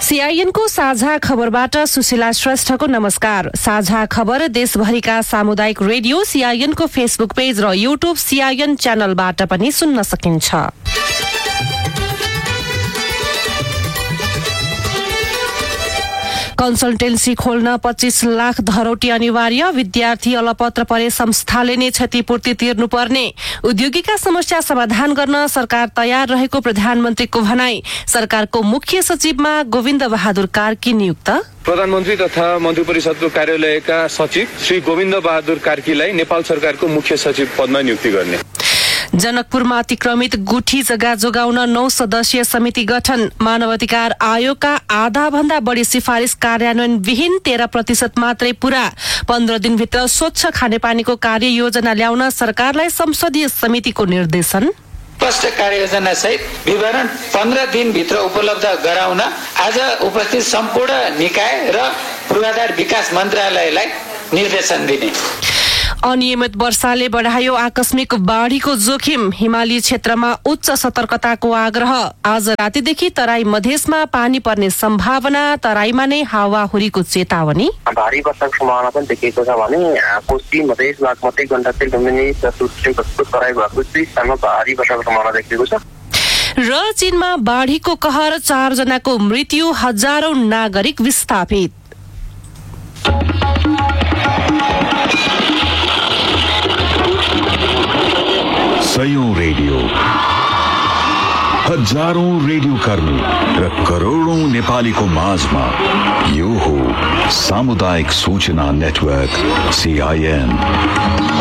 सीआईएनको साझा खबरबाट सुशीला श्रेष्ठको नमस्कार। साझा खबर देशभरिका सामुदायिक रेडियो सीआईएनको फेसबुक पेज र युट्युब सीआईएन च्यानलबाट पनि सुन्न सकिन्छ। कन्सल्टेन्सी खोल्न 25 लाख धरौटी अनिवार्य, विद्यार्थी अलपत्र परे संस्थाले नै क्षतिपूर्ति तिर्नुपर्ने, उद्योगीका समस्या समाधान गर्न सरकार तयार रहेको प्रधानमन्त्रीको भनाई। सरकारको मुख्य सचिवमा गोविन्द बहादुर कार्की नियुक्त। प्रधानमन्त्री तथा मन्त्री परिषदको कार्यालयका सचिव श्री गोविन्द बहादुर कार्कीलाई नेपाल सरकारको मुख्य सचिव पदमा नियुक्ति गर्ने। जनकपुरमा अतिक्रमित गुठी जग्गा जोगाउन 9 सदस्यीय समिति गठन, मानवाधिकार आयोगका आधा भन्दा बढी सिफारिस कार्यान्वयन विहीन, 13% मात्रै पूरा। 15 दिनभित्र स्वच्छ खानेपानीको कार्य योजना ल्याउन सरकारलाई संसदीय समितिको निर्देशन। स्पष्ट कार्ययोजना सहित विवरण 15 दिनभित्र उपलब्ध गराउन आज उपस्थित सम्पूर्ण निकाय र पूर्वाधार विकास मन्त्रालयलाई निर्देशन दिने। अनियमित वर्षाले बढायो आकस्मिक बाढीको जोखिम, हिमाली क्षेत्रमा उच्च सतर्कताको आग्रह। आज रातिदेखि तराई मधेसमा पानी पर्ने सम्भावना, तराईमा नै हावाहुरीको चेतावनी। भारी वर्षाको सम्भावना पनि देखिएको छ भने कोशी मधेस बागमती गण्डकी लुम्बिनी सुर्खेत तराई भएको स्थानमा भारी वर्षाको सम्भावना देखिएको छ। र चीनमा बाढीको कहर, 4 जनाको मृत्यु, हजारौं नागरिक विस्थापित। सयौं रेडियो, हजारौं रेडियो कर्मी र करोडौं नेपालीको माझमा यो हो सामुदायिक सूचना नेटवर्क सीआईएन।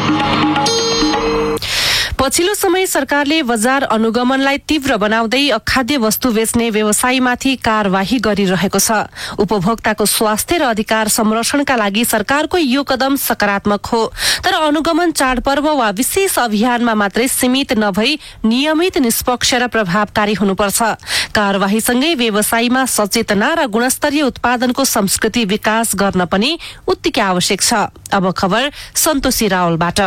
पछिल्लो समय सरकारले बजार अनुगमनलाई तीव्र बनाउँदै अखाद्य वस्तु बेच्ने व्यवसायीमाथि कार्यवाही गरिरहेको छ। उपभोक्ताको स्वास्थ्य र अधिकार संरक्षणका लागि सरकारको यो कदम सकारात्मक हो, तर अनुगमन चाडपर्व वा विशेष अभियानमा मात्रै सीमित नभई नियमित, निष्पक्ष र प्रभावकारी हुनुपर्छ। कार्यवाहीसँगै व्यवसायीमा सचेतना र गुणस्तरीय उत्पादनको संस्कृति विकास गर्न पनि उत्तिकै आवश्यक छ। अब खबर सन्तोषी रावलबाट।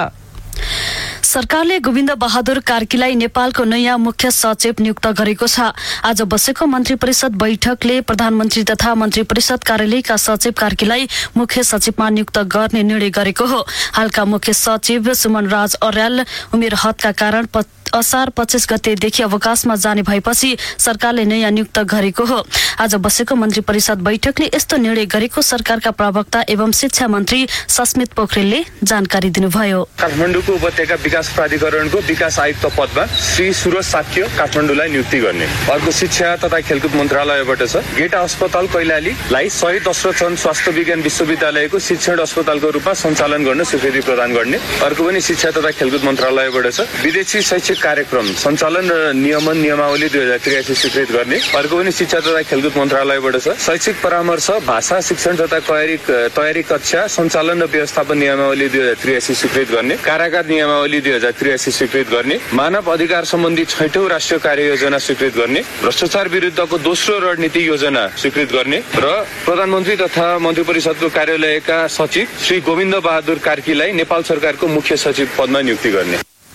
सरकारले गोविन्द बहादुर कार्कीलाई नेपालको नयाँ मुख्य सचिव नियुक्त गरेको छ। आज बसेको मन्त्री परिषद बैठकले प्रधानमन्त्री तथा मन्त्री परिषद कार्यालयका सचिव कार्कीलाई मुख्य सचिवमा नियुक्त गर्ने निर्णय गरेको हो। हालका मुख्य सचिव सुमन राज अर्याल उमेर हदका कारण असार 25 गतेदेखि अवकाशमा जाने भएपछि सरकारले नयाँ नियुक्त गरेको हो। आज बसेको मन्त्री परिषद बैठकले यस्तो निर्णय गरेको सरकारका प्रवक्ता एवं शिक्षा मन्त्री सस्मित पोखरेलले जानकारी दिनुभयो। काठमाडौँको उपत्यका विकास प्राधिकरणको विकास आयुक्त पदमा श्री सुरज साक्य काठमाडौँलाई नियुक्ति गर्ने। अर्को शिक्षा तथा खेलकुद मन्त्रालयबाट छ। गेटा अस्पताल कैलालीलाई शहीद दशरथ स्वास्थ्य विज्ञान विश्वविद्यालयको शिक्षण अस्पतालको रूपमा सञ्चालन गर्न स्वीकृति प्रदान गर्ने। अर्को पनि शिक्षा तथा खेलकुद मन्त्रालयबाट छ। विदेशी शैक्षिक कार्यक्रम सञ्चालन र नियमन नियमावली 2083 स्वीकृत गर्ने। अर्को पनि शिक्षा तथा खेलकुद मन्त्रालयबाट छ। शैक्षिक परामर्श, भाषा शिक्षण तथा तयारी कक्षा सञ्चालन र व्यवस्थापन नियमावली 2083 स्वीकृत गर्ने। कारागार नियमावली 2083 स्वीकृत गर्ने। मानव अधिकार सम्बन्धी 6औं राष्ट्रिय कार्ययोजना स्वीकृत गर्ने। भ्रष्टाचार विरुद्धको दोस्रो रणनीति योजना स्वीकृत गर्ने र प्रधानमन्त्री तथा मन्त्री परिषदको कार्यालयका सचिव श्री गोविन्द बहादुर कार्कीलाई नेपाल सरकारको मुख्य सचिव पदमा नियुक्ति गर्ने।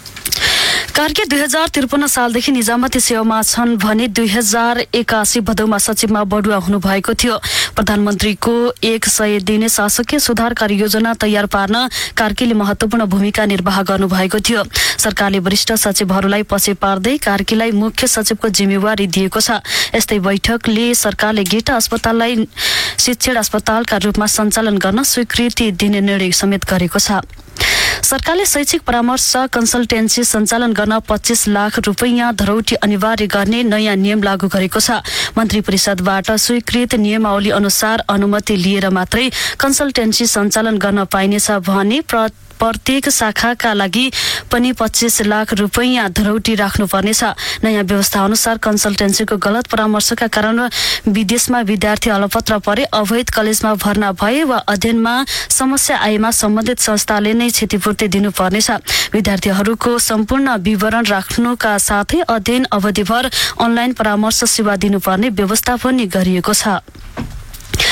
कार्की 2053 सालदेखि निजामती सेवामा छन् भने 2081 भदौमा सचिवमा बढुवा हुनुभएको थियो। प्रधानमन्त्रीको 100 दिने शासकीय सुधार कार्ययोजना तयार पार्न कार्कीले महत्वपूर्ण भूमिका निर्वाह गर्नुभएको थियो। सरकारले वरिष्ठ सचिवहरूलाई पछि पार्दै कार्कीलाई मुख्य सचिवको जिम्मेवारी दिएको छ। यस्तै बैठकले सरकारले गेटा अस्पताललाई शिक्षण अस्पतालका रूपमा सञ्चालन गर्न स्वीकृति दिने निर्णय समेत गरेको छ। सरकारले शैक्षिक परामर्श कन्सल्टेन्सी सञ्चालन गर्न 25 लाख रुपैयाँ धरौटी अनिवार्य गर्ने नयाँ नियम लागू गरेको छ। मन्त्री परिषदबाट स्वीकृत नियमावली अनुसार अनुमति लिएर मात्रै कन्सल्टेन्सी सञ्चालन गर्न पाइनेछ भने प्रत्येक शाखाका लागि पनि 25 लाख रुपैयाँ धरौटी राख्नुपर्नेछ। नयाँ व्यवस्था अनुसार कन्सल्टेन्सीको गलत परामर्शका कारण विदेशमा विद्यार्थी अलपत्र परे, अवैध कलेजमा भर्ना भए वा अध्ययनमा समस्या आएमा सम्बन्धित संस्थाले नै क्षतिपूर्ति दिनुपर्नेछ। विद्यार्थीहरूको सम्पूर्ण विवरण राख्नुका साथै अध्ययन अवधिभर अनलाइन परामर्श सेवा दिनुपर्ने व्यवस्था पनि गरिएको छ।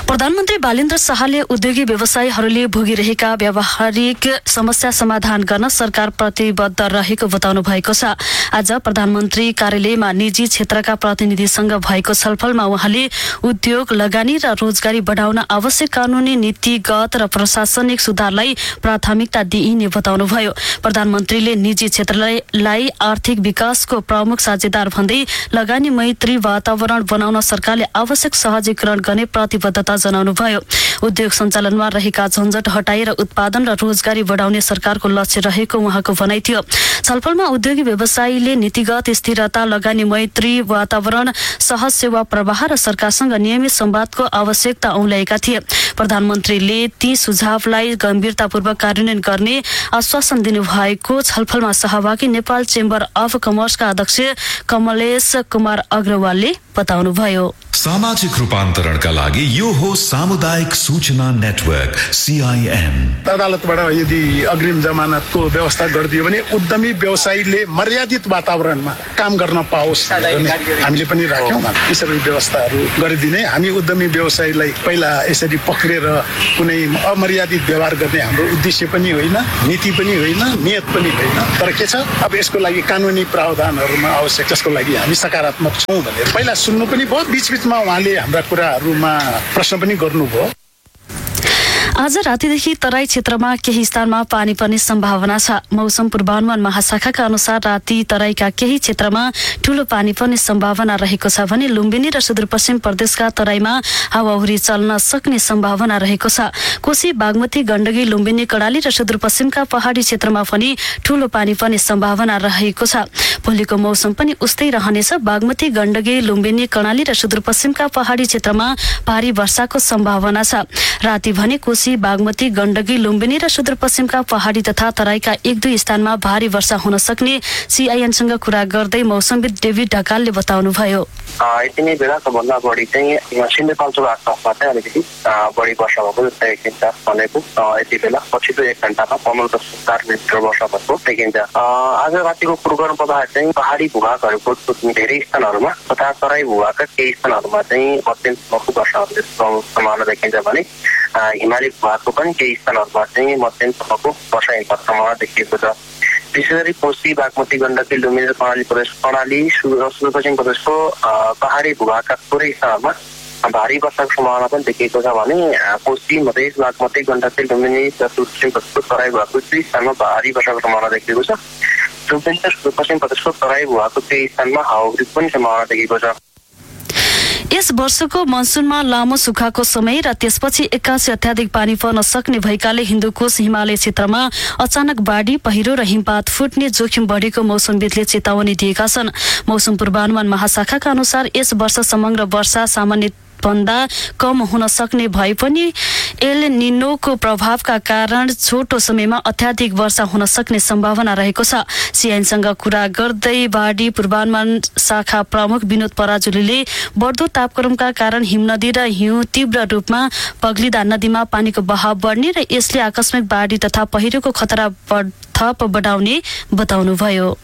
प्रधानमन्त्री बालेन्द्र शाहले उद्योगी व्यवसायीहरूले भोगिरहेका व्यावहारिक समस्या समाधान गर्न सरकार प्रतिबद्ध रहेको बताउनु भएको छ। आज प्रधानमन्त्री कार्यालयमा निजी क्षेत्रका प्रतिनिधिसँग भएको छलफलमा उहाँले उद्योग, लगानी र रोजगारी बढाउन आवश्यक कानूनी, नीतिगत र प्रशासनिक सुधारलाई प्राथमिकता दिइने बताउनुभयो। प्रधानमन्त्रीले निजी क्षेत्रलाई आर्थिक विकासको प्रमुख साझेदार भन्दै लगानी मैत्री वातावरण बनाउन सरकारले आवश्यक सहजीकरण गर्ने प्रतिबद्धता जनाउनुभयो। उद्योग सञ्चालनमा रहेका झन्झट हटाएर उत्पादन र रोजगारी बढाउने सरकारको लक्ष्य रहेको उहाँको भनाइ थियो। छलफलमा उद्योगी व्यवसायीले नीतिगत स्थिरता, लगानी मैत्री वातावरण, सहज सेवा प्रवाह र सरकारसँग नियमित संवादको आवश्यकता औल्याएका थिए। प्रधानमन्त्रीले ती सुझावलाई गम्भीरतापूर्वक कार्यान्वयन गर्ने आश्वासन दिनुभएको छलफलमा सहभागी नेपाल चेम्बर अफ कमर्सका अध्यक्ष कमलेश कुमार अग्रवालले बताउनुभयो। सामाजिक रूपान्तरणका लागि यो हो सामुदायिक सूचना नेटवर्क CIN। अदालतबाट यदि अग्रिम जमानतको व्यवस्था गरिदियो भने उद्यमी व्यवसायीले मर्यादित वातावरणमा काम गर्न पाओस् भन्ने हामीले पनि राख्यौँ। यी सबै व्यवस्थाहरू गरिदिने, हामी उद्यमी व्यवसायीलाई पहिला यसरी पक्रेर कुनै अमर्यादित व्यवहार गर्ने हाम्रो उद्देश्य पनि होइन, नीति पनि होइन, नियत पनि होइन। तर के छ, अब यसको लागि कानुनी प्रावधानहरूमा आवश्यक, जसको लागि हामी सकारात्मक छौँ भनेर पहिला सुन्नु पनि भयो। बीचबीचमा उहाँले हाम्रा कुराहरूमा प्रश्न पनि गर्नुभयो। आज रातिदेखि तराई क्षेत्रमा केही स्थानमा पानी पर्ने सम्भावना छ। मौसम पूर्वानुमान महाशाखाका अनुसार राति तराईका केही क्षेत्रमा ठूलो पानी पर्ने सम्भावना रहेको छ भने लुम्बिनी र सुदूरपश्चिम प्रदेशका तराईमा हावाहुरी चल्न सक्ने सम्भावना रहेको छ। कोशी, बागमती, गण्डकी, लुम्बिनी, कर्णाली र सुदूरपश्चिमका पहाडी क्षेत्रमा पनि ठूलो पानी पर्ने सम्भावना रहेको छ। भोलिको मौसम पनि उस्तै रहनेछ। बागमती, गण्डकी, लुम्बिनी, कर्णाली र सुदूरपश्चिमका पहाडी क्षेत्रमा भारी वर्षाको सम्भावना छ। राति भने कोशी, बागमती, गण्डकी, लुम्बिनी र सुदूरपश्चिमका पहाडी तथा तराईका 1-2 स्थानमा भारी वर्षा हुन सक्ने CIN-सँग कुरा गर्दै मौसमविद डेभिड ढकालले बताउनुभयो। यति नै बेला सबभन्दा बढी चाहिँ सिन्धुपाल्चोक आसपासमा चाहिँ अलिकति बढी वर्षा भएको जस्तो देखिन्छ भनेको। यति बेला पछिल्लो 1 घण्टामा 15.4 मिलिमिटर वर्षा भएको देखिन्छ। आज रातिको पूर्वानुमान चाहिँ पहाडी भूभागहरूको धेरै स्थानहरूमा तथा तराई भूभागका केही स्थानहरूमा चाहिँ मध्यमको वर्षा हुने सम्भावना देखिन्छ भने हिमाली भूभागको पनि केही स्थानहरूमा चाहिँ मध्यमसम्मको वर्षा हुने सम्भावना देखिएको छ। विशेष गरी कोशी, बागमती, गण्डकी, लुम्बिनी र कर्णाली सुदूरपश्चिम प्रदेशको पहाडी भूभागका थोरै स्थानहरूमा भारी वर्षाको सम्भावना पनि देखिएको छ भने कोशी, मधेस, बागमती, गण्डकी, लुम्बिनी र सुदूरपश्चिम प्रदेशको तराई भूभागको केही स्थानमा भारी वर्षाको सम्भावना देखिएको छ। लुम्बिनी र सुदूरपश्चिम प्रदेशको तराई भूभागको केही स्थानमा हावाहुरी पनि सम्भावना देखिएको छ। यस वर्षको मनसुनमा लामो सुक्खाको समय र त्यसपछि एक्कासी अत्याधिक पानी पर्न सक्ने भएकाले हिन्दुकोश हिमालय क्षेत्रमा अचानक बाढी, पहिरो र हिमपात फुट्ने जोखिम बढेको मौसमविदले चेतावनी दिएका छन्। मौसम पूर्वानुमान महाशाखाका अनुसार यस वर्ष समग्र वर्षा सामान्य भन्दा कम हुन सक्ने भए पनि एल निनोको प्रभावका कारण छोटो समयमा अत्याधिक वर्षा हुन सक्ने सम्भावना रहेको छ। CIN-सँग कुरा गर्दै बाढी पूर्वानुमान शाखा प्रमुख विनोद पराजुलीले बढ्दो तापक्रमका कारण हिमनदी र हिउँ तीव्र रूपमा पग्लिँदा नदीमा पानीको बहाव बढ्ने र यसले आकस्मिक बाढी तथा पहिरोको खतरा थप बढाउने बताउनुभयो।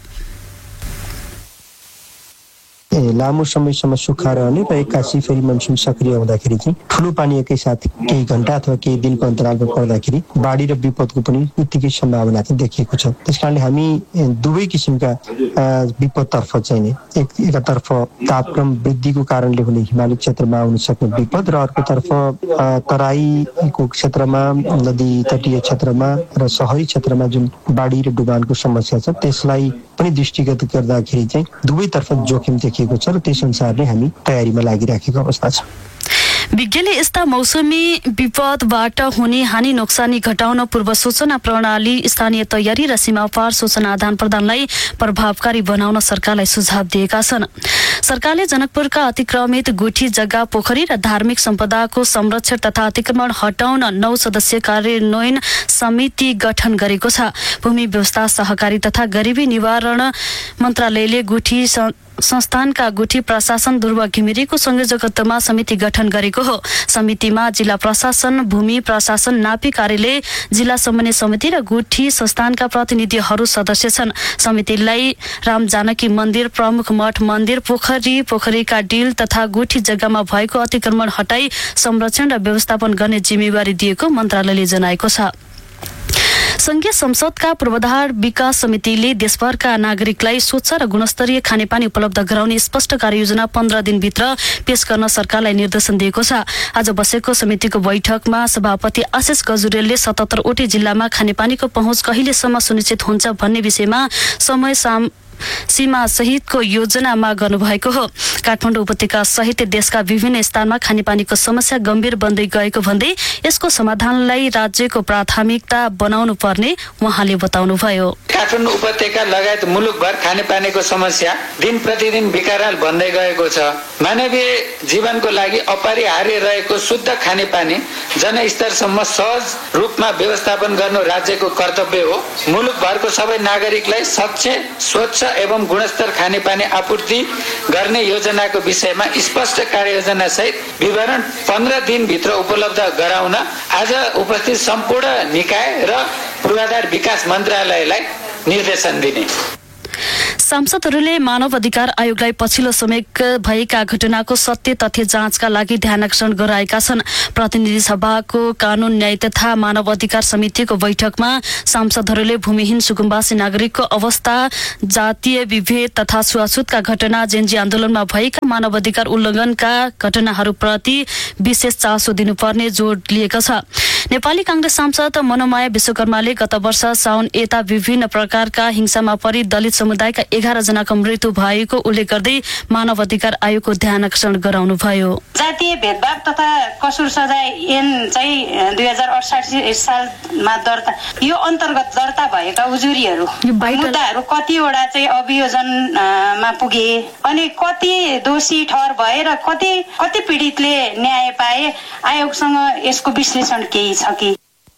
लामो समयसम्म सुक्खा रहने र एक्कासी फेरि मनसुन सक्रिय हुँदाखेरि चाहिँ ठुलो पानी एकैसाथ केही घण्टा अथवा केही दिनको अन्तरालमा पर्दाखेरि बाढी र विपदको पनि उत्तिकै सम्भावना चाहिँ देखिएको छ। त्यसकारणले हामी दुवै किसिमका विपदतर्फ चाहिँ एकतर्फ तापक्रम वृद्धिको कारणले हुने हिमाली क्षेत्रमा आउन सक्ने विपद र अर्कोतर्फ तराईको क्षेत्रमा, नदी तटीय क्षेत्रमा र सहरी क्षेत्रमा जुन बाढी र डुबानको समस्या छ त्यसलाई पनि दृष्टिगत गर्दाखेरि चाहिँ दुवैतर्फ जोखिम देखिएको छ र त्यस अनुसार नै हामी तयारीमा लागिराखेको अवस्था छ। विज्ञले यस्ता मौसमी विपदबाट हुने हानि नोक्सानी घटाउन पूर्व सूचना प्रणाली, स्थानीय तयारी र सीमापार सूचना आदान प्रदानलाई प्रभावकारी बनाउन सरकारलाई सुझाव दिएका छन्। सरकारले जनकपुरका अतिक्रमित गुठी जग्गा, पोखरी र धार्मिक सम्पदाको संरक्षण तथा अतिक्रमण हटाउन 9 सदस्यीय कार्यान्वयन समिति गठन गरेको छ। भूमि व्यवस्था, सहकारी तथा गरिबी निवारण मन्त्रालयले गुठी संस्थानका गुठी प्रशासन ध्रुव घिमिरेको संयोजकत्वमा समिति गठन गरेको हो। समितिमा जिल्ला प्रशासन, भूमि प्रशासन, नापी कार्यालय, जिल्ला समन्वय समिति र गुठी संस्थानका प्रतिनिधिहरू सदस्य छन्। समितिलाई राम जानकी मन्दिर, प्रमुख मठ मन्दिर, पोखरीका डिल तथा गुठी जग्गामा भएको अतिक्रमण हटाई संरक्षण र व्यवस्थापन गर्ने जिम्मेवारी दिएको मन्त्रालयले जनाएको छ। संघीय संसदका पूर्वाधार विकास समितिले देशभरका नागरिकलाई स्वच्छ र गुणस्तरीय खानेपानी उपलब्ध गराउने स्पष्ट कार्ययोजना 15 दिनभित्र पेश गर्न सरकारलाई निर्देशन दिएको छ। आज बसेको समितिको बैठकमा सभापति आशिष गजुरेलले 77 वटै जिल्लामा खानेपानीको पहुँच कहिलेसम्म सुनिश्चित हुन्छ भन्ने विषयमा समय सीमा सहितको योजना माग गर्नुभएको हो। काठमाडौँ उपत्यका सहित देशका विभिन्न स्थानमा खानेपानीको समस्या गम्भीर बन्दै गएको भन्दै यसको समाधानलाई राज्यको प्राथमिकता बनाउनु पर्ने उहाँले बताउनुभयो। काठमाडौँ उपत्यका लगायत मुलुकभर खानेपानीको समस्या दिन प्रतिदिन विकराल बन्दै गएको छ। मानवीय जीवनको लागि अपरिहार्य रहेको शुद्ध खानेपानी जनस्तरसम्म सहज रूपमा व्यवस्थापन गर्नु राज्यको कर्तव्य हो। मुलुकभरको सबै नागरिकलाई स्वच्छ एवं गुणस्तर खानेपानी आपूर्ति गर्ने योजनाको विषयमा स्पष्ट कार्ययोजना सहित विवरण 15 दिनभित्र उपलब्ध गराउन आज उपस्थित सम्पूर्ण निकाय र पूर्वाधार विकास मन्त्रालयलाई निर्देशन दिने। सांसदहरूले मानव अधिकार आयोगलाई पछिल्लो समय भएका घटनाको सत्य तथ्य जाँचका लागि ध्यानाकर्षण गराएका छन्। प्रतिनिधि सभाको कानून न्याय तथा मानव अधिकार समितिको बैठकमा सांसदहरूले भूमिहीन सुकुम्बासी नागरिकको अवस्था, जातीय विभेद तथा छुवाछुतका घटना, जेन्जी आन्दोलनमा भएका मानव अधिकार उल्लङ्घनका घटनाहरूप्रति विशेष चासो दिनुपर्ने जोड लिएको छ। नेपाली कांग्रेस सांसद मनोमाया विश्वकर्माले गत वर्ष साउन यता विभिन्न प्रकारका हिंसामा परि दलित समुदायका 11 जनाको मृत्यु भएको उल्लेख गर्दै मानव अधिकार आयोगको ध्यानाकर्षण गराउनुभयो। जातीय भेदभाव तथा कसुर सजाय ऐन चाहिँ 2068 सालमा दर्ता, यो अन्तर्गत दर्ता भएका उजुरीहरू मुद्दाहरू कतिवटा चाहिँ अभियोजनमा पुगे अनि कति दोषी ठहर भए र कति पीडितले न्याय पाए, आयोगसँग यसको विश्लेषण केही छ कि?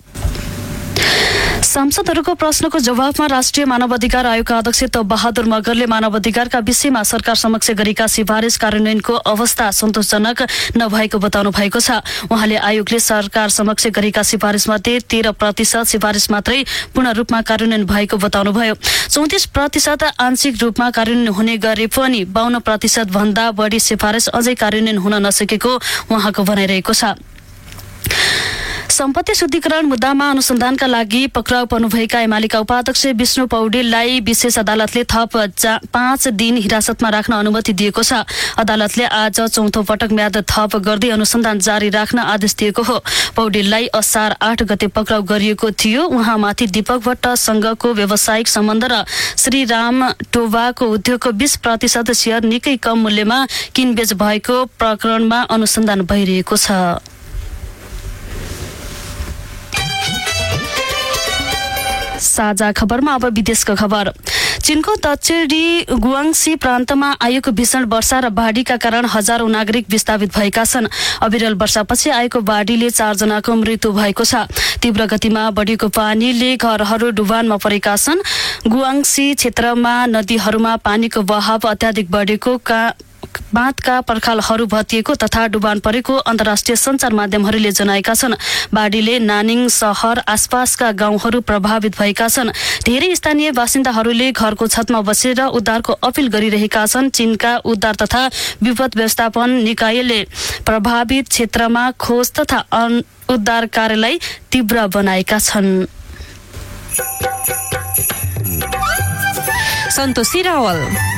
सांसदहरूको प्रश्नको जवाफमा राष्ट्रिय मानव अधिकार आयोगका अध्यक्ष त बहादुर मगरले मानव अधिकारका विषयमा सरकार समक्ष गरेका सिफारिस कार्यान्वयनको अवस्था सन्तोषजनक नभएको बताउनु भएको छ। उहाँले आयोगले सरकार समक्ष गरेका सिफारिसमध्ये 13% सिफारिस मात्रै पूर्ण रूपमा कार्यान्वयन भएको बताउनुभयो। 34% आंशिक रूपमा कार्यान्वयन हुने गरे पनि 52% भन्दा बढी सिफारिस अझै कार्यान्वयन हुन नसकेको उहाँको भनाइरहेको छ। सम्पत्ति शुद्धिकरण मुद्दामा अनुसन्धानका लागि पक्राउ पर्नुभएका एमालेका उपाध्यक्ष विष्णु पौडेललाई विशेष अदालतले थप 5 दिन हिरासतमा राख्न अनुमति दिएको छ। अदालतले आज चौथो पटक म्याद थप गर्दै अनुसन्धान जारी राख्न आदेश दिएको हो। पौडेललाई असार 8 गते पक्राउ गरिएको थियो। उहाँमाथि दीपक भट्टसँगको व्यावसायिक सम्बन्ध र श्रीराम टोबाको उद्योगको 20% शेयर निकै कम मूल्यमा किनबेच भएको प्रकरणमा अनुसन्धान भइरहेको छ। साझा खबरमा अब विदेशको खबर। चीनको दक्षिणी गुआङ्सी प्रान्तमा आएको भीषण वर्षा र बाढीका कारण हजारौं नागरिक विस्थापित भएका छन्। अविरल वर्षापछि आएको बाढीले 4 जनाको मृत्यु भएको छ। तीव्र गतिमा बढेको पानीले घरहरू डुबानमा परेका छन्। गुआङ्सी क्षेत्रमा नदीहरूमा पानीको बहाव अत्याधिक बढेको, बाँधका पर्खालहरू भत्किएको तथा डुबान परेको अन्तर्राष्ट्रिय सञ्चार माध्यमहरूले जनाएका छन्। बाढीले नानिङ शहर आसपासका गाउँहरू प्रभावित भएका छन्। धेरै स्थानीय बासिन्दाहरूले घरको छतमा बसेर उद्धारको अपील गरिरहेका छन्। चीनका उद्धार तथा विपद व्यवस्थापन निकायले प्रभावित क्षेत्रमा खोज तथा उद्धार कार्यलाई तीव्र बनाएका छन्। सन्तोषी रावल।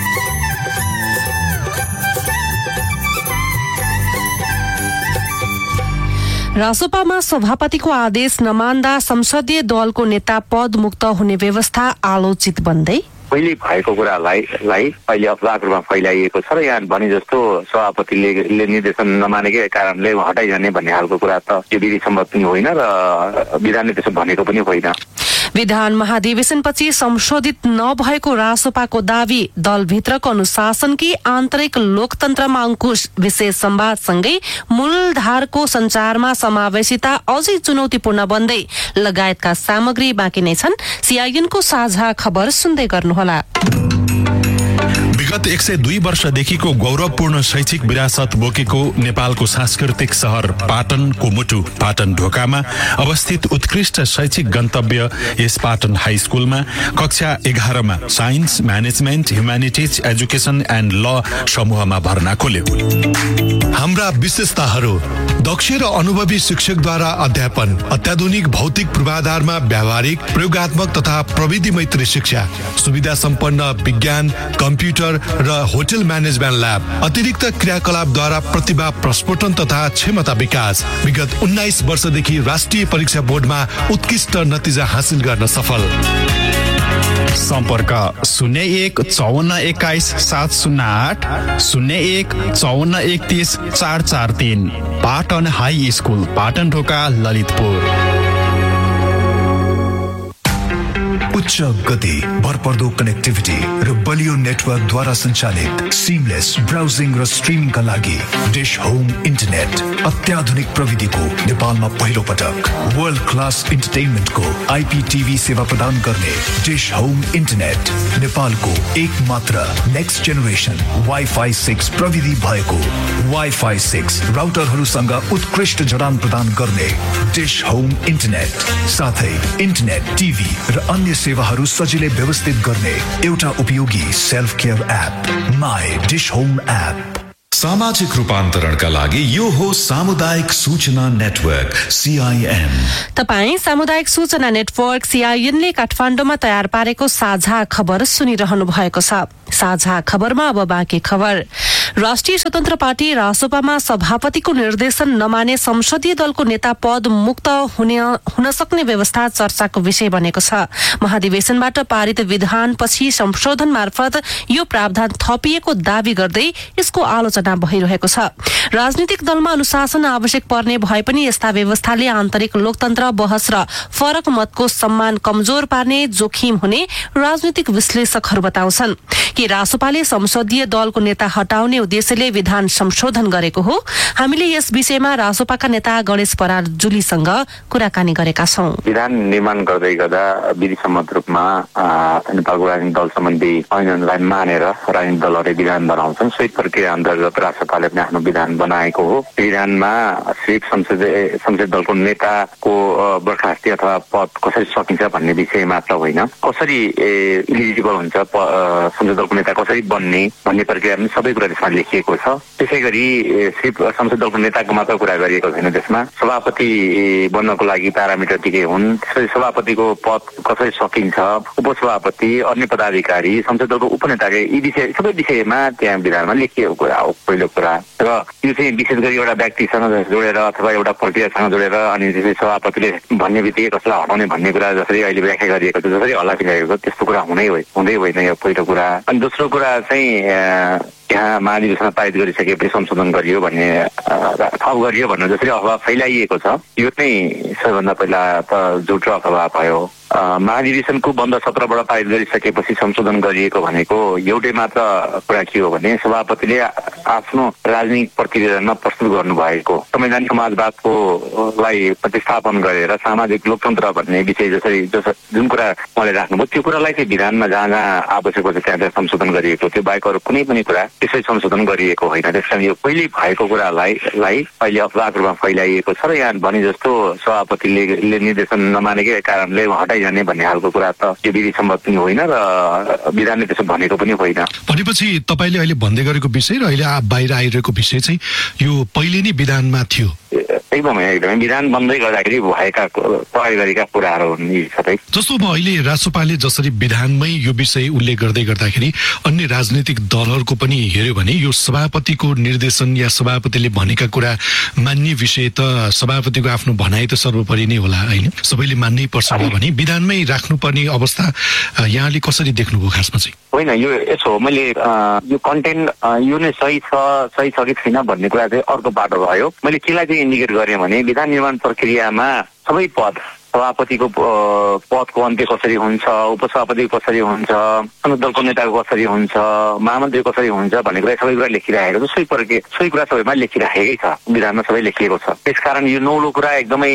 रासोपामा सभापतिको आदेश नमान्दा संसदीय दलको नेता पद मुक्त हुने व्यवस्था आलोचित बन्दै पहिले भएको कुरालाई अहिले अपराध रूपमा फैलाइएको छ र यहाँ भने जस्तो सभापतिले निर्देशन नमानेकै कारणले हटाइजाने भन्ने खालको कुरा त यो विधि सम्मत पनि होइन र विधानले त्यसो भनेको पनि होइन। विधान महाधिवेशनपछि संशोधित नभएको रासोपाको दावी दलभित्रको अनुशासन कि आन्तरिक लोकतन्त्रमा अंकुश विशेष संवादसँगै मूलधारको सञ्चारमा समावेशिता अझै चुनौतीपूर्ण बन्दै लगायतका सामग्री बाँकी नै छन्। सीआईएनको साझा खबर सुन्दै गर्नुहोला। विगत 102 वर्षदेखिको गौरवपूर्ण शैक्षिक विरासत बोकेको नेपालको सांस्कृतिक शहर पाटनको मुटु पाटन ढोकामा अवस्थित उत्कृष्ट शैक्षिक गन्तव्य यस पाटन हाई स्कुलमा कक्षा 11 मा science, management, humanities, education and ल समूहमा भर्ना खोल्यो। हाम्रा विशेषताहरू: दक्ष र अनुभवी शिक्षकद्वारा अध्यापन, अत्याधुनिक भौतिक पूर्वाधारमा व्यावहारिक, प्रयोगात्मक तथा प्रविधि मैत्री शिक्षा, सुविधा सम्पन्न विज्ञान, कम्प्युटर र होटल म्यानेजमेन्ट ल्याब, अतिरिक्त क्रियाकलापद्वारा प्रतिभा प्रस्फुटन तथा क्षमता विकास। विगत 19 वर्षदेखि राष्ट्रिय परीक्षा बोर्डमा उत्कृष्ट नतिजा हासिल गर्न सफल। सम्पर्क 01 54 21 708 01 54 31 443। पाटन हाई स्कुल, पाटन ढोका, ललितपुर। उच्च गति, भरपर्दो कनेक्टिभिटी र बलियो नेटवर्कद्वारा सञ्चालित सिमलेस ब्राउजिङ र स्ट्रिमिङका लागि डिश होम इन्टरनेट। अत्याधुनिक प्रविधिको नेपालमा पहिलो पटक वर्ल्ड क्लास इन्टरटेनमेन्टको IPTV सेवा प्रदान गर्ने डिश होम इन्टरनेट नेपालको एकमात्र नेक्स्ट जेनेरेसन वाइफाई 6 प्रविधि भएको वाइफाई 6 राउटरहरूसँग उत्कृष्ट जडान प्रदान गर्ने डिश होम इन्टरनेट, साथै इन्टरनेट, टिभी र अन्य सेवाहरू सजिलै व्यवस्थित गर्ने एउटा उपयोगी self care app my dish home app. सामाजिक रूपान्तरणका लागि यो हो सामुदायिक सूचना नेटवर्क CIN। तपाई सामुदायिक सूचना नेटवर्क CIN ले काठमाडौँमा तयार पारेको साझा खबर सुनिरहनु भएको छ। साझा खबरमा अब बाँकी खबर। राष्ट्रिय स्वतन्त्र पार्टी रासोपामा सभापतिको निर्देशन नमाने संसदीय दलको नेता पद मुक्त हुन सक्ने व्यवस्था चर्चाको विषय बनेको छ। महाधिवेशनबाट पारित विधानपछि संशोधन मार्फत यो प्रावधान थपिएको दावी गर्दै यसको आलोचना भइरहेको छ। राजनीतिक दलमा अनुशासन आवश्यक पर्ने भए पनि यस्ता व्यवस्थाले आन्तरिक लोकतन्त्र, बहस र फरक मतको सम्मान कमजोर पार्ने जोखिम हुने राजनीतिक विश्लेषकहरू बताउँछन् कि रासोपाले संसदीय दलको नेता हटाउने उद्देश्यले विधान संशोधन गरेको हो। हामीले यस विषयमा रासोपाका नेता गणेश पराल जुलीसँग कुराकानी गरेका छौं। विधान निर्माण गर्दै गर्दा विधिसम्मत रूपमा नेपालको राजनीतिक दल सम्बन्धी ऐनलाई मानेर राजनीतिक दलहरूले विधान बनाउँछन्। सोही प्रक्रिया अन्तर्गत रासोपाले पनि आफ्नो विधान बनाएको हो। विधानमा सिर्फ संसदीय दलको नेताको बर्खास्ती अथवा पद कसरी सकिन्छ भन्ने विषय मात्र होइन, कसरी इलिजिबल हुन्छ संसदीय दलको नेता कसरी बन्ने भन्ने प्रक्रिया पनि सबै कुरा त्यसमा लेखिएको छ। त्यसै गरी सिर्फ संसदीय दलको नेताको मात्र कुरा गरिएको छैन, त्यसमा सभापति बन्नको लागि प्यारामिटर दिए हुन्। त्यसपछि सभापतिको पद कसरी सकिन्छ, उपसभापति, अन्य पदाधिकारी, संसदीय दलको उपनेताको यी विषय सबै विषयमा त्यहाँ विधानमा लेखिएको कुरा हो पहिलो कुरा। र यो चाहिँ विशेष गरी एउटा व्यक्तिसँग जोडेर अथवा एउटा प्रक्रियासँग जोडेर अनि त्यसपछि सभापतिले भन्ने बित्तिकै कसलाई हटाउने भन्ने कुरा जसरी अहिले व्याख्या गरिएको छ, जसरी हल्ला फिराएको त्यस्तो कुरा हुँदै होइन यो पहिलो कुरा। अनि दोस्रो कुरा चाहिँ यहाँ महाधिवेशनमा पारित गरिसकेपछि संशोधन गरियो भन्ने थप गरियो भन्ने जसरी अफवाह फैलाइएको छ, यो चाहिँ सबैभन्दा पहिला त झुट अफवाह भयो। महाधिवेशनको बन्द सत्रबाट पारित गरिसकेपछि संशोधन गरिएको भनेको एउटै मात्र कुरा के हो भने सभापतिले आफ्नो राजनीतिक प्रतिवेदनमा प्रस्तुत गर्नुभएको संवैधानिक समाजवादको लाई प्रतिस्थापन गरेर सामाजिक लोकतन्त्र भन्ने विषय जुन कुरा उहाँले राख्नुभयो त्यो कुरालाई चाहिँ विधानमा जहाँ जहाँ आवश्यक छ त्यहाँ संशोधन गरिएको, त्यो बाहेक अरू कुनै पनि कुरा त्यसै संशोधन गरिएको होइन। त्यसकारण यो पहिले भएको कुरालाई अहिले अफवाहको रूपमा फैलाइएको छ र यहाँ भने जस्तो सभापतिले निर्देशन नमानेकै कारणले हटाइजाने भन्ने खालको कुरा त यो विधिसम्मत पनि होइन र विधानले त्यसो भनेको पनि होइन। भनेपछि तपाईँले अहिले भन्दै गरेको विषय र अहिले बाहिर आइरहेको विषय चाहिँ यो पहिले नै विधानमा थियो? एकदमै विधान बन्दै गर्दाखेरि भएका प्रयोग गरेका कुराहरू हुन् यी सबै। जस्तो अब अहिले रासोपाले जसरी विधानमै यो विषय उल्लेख गर्दै गर्दाखेरि अन्य राजनीतिक दलहरूको पनि हेर्यो भने यो सभापतिको निर्देशन या सभापतिले भनेका कुरा मान्ने विषय त सभापतिको आफ्नो भनाइ त सर्वोपरि नै होला होइन, सबैले मान्नै पर्छ भने विधानमै राख्नुपर्ने अवस्था यहाँले कसरी देख्नुभयो खासमा चाहिँ? होइन, यो यसो हो, मैले यो कन्टेन्ट यो नै सही छ कि छैन भन्ने कुरा चाहिँ अर्को बाटो भयो। मैले केलाई चाहिँ इन्डिकेट गरेँ भने विधान निर्माण प्रक्रियामा सबै पद सभापतिको पदको अन्त्य कसरी हुन्छ, उपसभापति कसरी हुन्छ, संसद दलको नेताको कसरी हुन्छ, महामन्त्री कसरी हुन्छ भन्ने कुरा सबै कुरा लेखिराखेको छ। सोही कुरा सबैमा लेखिराखेकै छ, विधानमा सबै लेखिएको छ। त्यसकारण यो नौलो कुरा एकदमै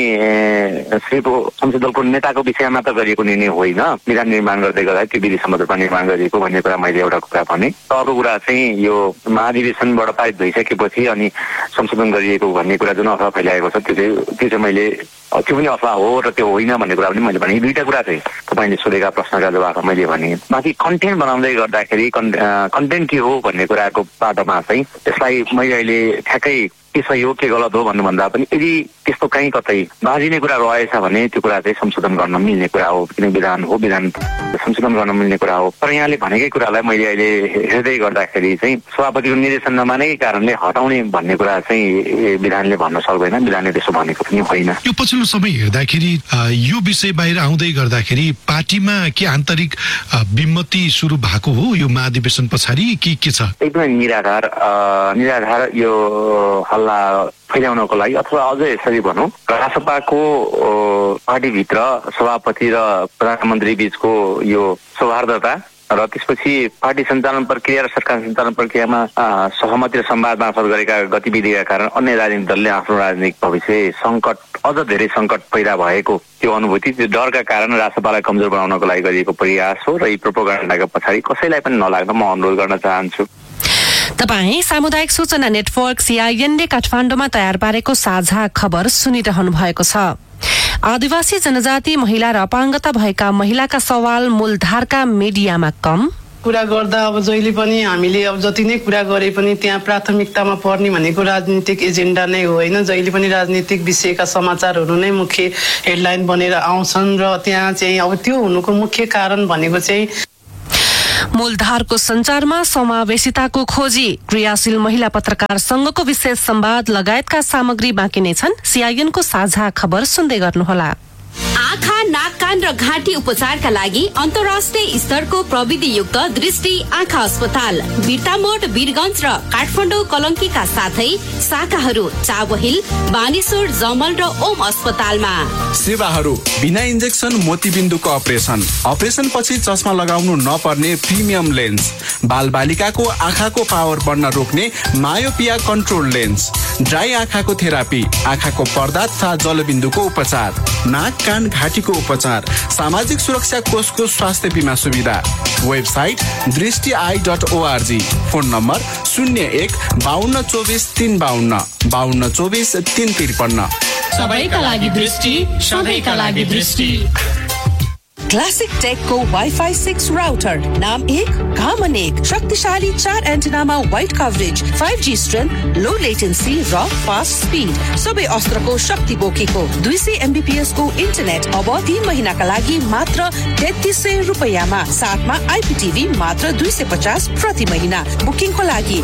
संसद दलको नेताको विषयमा मात्र गरिएको निर्णय होइन, विधान निर्माण गर्दै गर्दा त्यो विधि सम्बद्धमा निर्माण गरिएको भन्ने कुरा मैले एउटा कुरा भने। अर्को कुरा चाहिँ यो महाधिवेशनबाट पारित भइसकेपछि अनि संशोधन गरिएको भन्ने कुरा जुन अफवाह फैलाएको छ त्यो चाहिँ मैले त्यो पनि अफवाह हो र त्यो होइन भन्ने कुरा पनि मैले भने। दुईटा कुरा चाहिँ तपाईँले सोधेका प्रश्नका जवाफ मैले भने। बाँकी कन्टेन्ट बनाउँदै गर्दाखेरि कन्टेन्ट के हो भन्ने कुराको बाटोमा चाहिँ त्यसलाई मैले अहिले ठ्याक्कै के सही हो के गलत हो भन्नुभन्दा पनि यदि त्यस्तो कहीँ कतै बाजिने कुरा रहेछ भने त्यो कुरा चाहिँ संशोधन गर्न मिल्ने कुरा हो, किन विधान हो, विधान संशोधन गर्न मिल्ने कुरा हो। तर यहाँले भनेकै कुरालाई मैले अहिले हेर्दै गर्दाखेरि चाहिँ सभापतिको निर्देशन नमानेकै कारणले हटाउने भन्ने कुरा चाहिँ विधानले भन्न सक्दैन, विधानले त्यसो भनेको पनि होइन। यो पछिल्लो समय हेर्दाखेरि यो विषय बाहिर आउँदै गर्दाखेरि पार्टीमा के आन्तरिक विमति सुरु भएको हो यो महाधिवेशन पछाडि के छ? एकदमै निराधार यो हल्ला फैलाउनको लागि अथवा अझै यसरी भनौँ रासपाको पार्टीभित्र सभापति र प्रधानमन्त्री बीचको यो सौहार्दता र त्यसपछि पार्टी सञ्चालन प्रक्रिया र सरकार सञ्चालन प्रक्रियामा सहमति र संवाद मार्फत गरेका गतिविधिका कारण अन्य राजनीतिक दलले आफ्नो राजनीतिक भविष्य सङ्कट अझ धेरै सङ्कट पैदा भएको त्यो अनुभूति, त्यो डरका कारण रासपालाई कमजोर बनाउनको लागि गरिएको प्रयास हो र यी प्रोपोगन्डाका पछाडि कसैलाई पनि नलाग्न म अनुरोध गर्न चाहन्छु। तपाईँ सामुदायिक सूचना नेटवर्क CIN ले काठमाडौँमा तयार पारेको साझा खबर सुनिरहनु भएको छ। आदिवासी जनजाति महिला र अपाङ्गता भएका महिलाका सवाल मूलधारका मिडियामा कम कुरा गर्दा अब जहिले पनि हामीले अब जति नै कुरा गरे पनि त्यहाँ प्राथमिकतामा पर्ने भनेको राजनीतिक एजेन्डा नै हो होइन। जहिले पनि राजनीतिक विषयका समाचारहरू नै मुख्य हेडलाइन बनेर आउँछन् र त्यहाँ चाहिँ अब त्यो हुनुको मुख्य कारण भनेको चाहिँ मूलधारको सञ्चारमा समावेशिताको खोजी, क्रियाशील महिला पत्रकार संघको विशेष संवाद लगायतका सामग्री बाँकी नै छन्। CIN को साझा खबर सुन्दै गर्नुहोला। आँखा, नाक, कान र घाँटी उपचारका लागि अन्तर्राष्ट्रिय स्तरको प्रविधियुक्त दृष्टि आँखा अस्पताल बिर्तामोड, वीरगञ्ज र काठमाडौँ कलङ्कीका साथै शाखाहरू चाबहिल, बानेश्वर, जमल र ओम अस्पतालमा। सेवाहरू बिना इन्जेक्सन मोतीबिन्दुको अपरेसन पछि चस्मा लगाउनु नपर्ने प्रिमियम लेन्स, बालबालिकाको आँखाको पावर बढ्न रोक्ने मायोपिया कन्ट्रोल लेन्स, ड्राई आँखाको थेरापी, आँखाको पर्दा तथा जलबिन्दुको उपचार, नाक, कान, घाँटीको उपचार, सामाजिक सुरक्षा कोषको स्वास्थ्य बीमा सुविधा। Website दृष्टि.org, phone number 01 52 24 352 52 24 353। सबैका लागि दृष्टि, सधैँका लागि दृष्टि। क्लासिक टेकको वाइफाई 6 राउटर, नाम 1 काम अनेक, शक्तिशाली 4 एन्टेनामा वाइड कभरेज, 5G स्ट्रेन्थ, लो लेटेन्सी र फास्ट स्पिड, सबै अस्त्रको शक्ति बोकेको 200 Mbps को इन्टरनेट अब 3 महिनाका लागि मात्र 3300 रुपैयाँमा, साथमा IPTV मात्र 250 प्रति महिना। बुकिङको लागि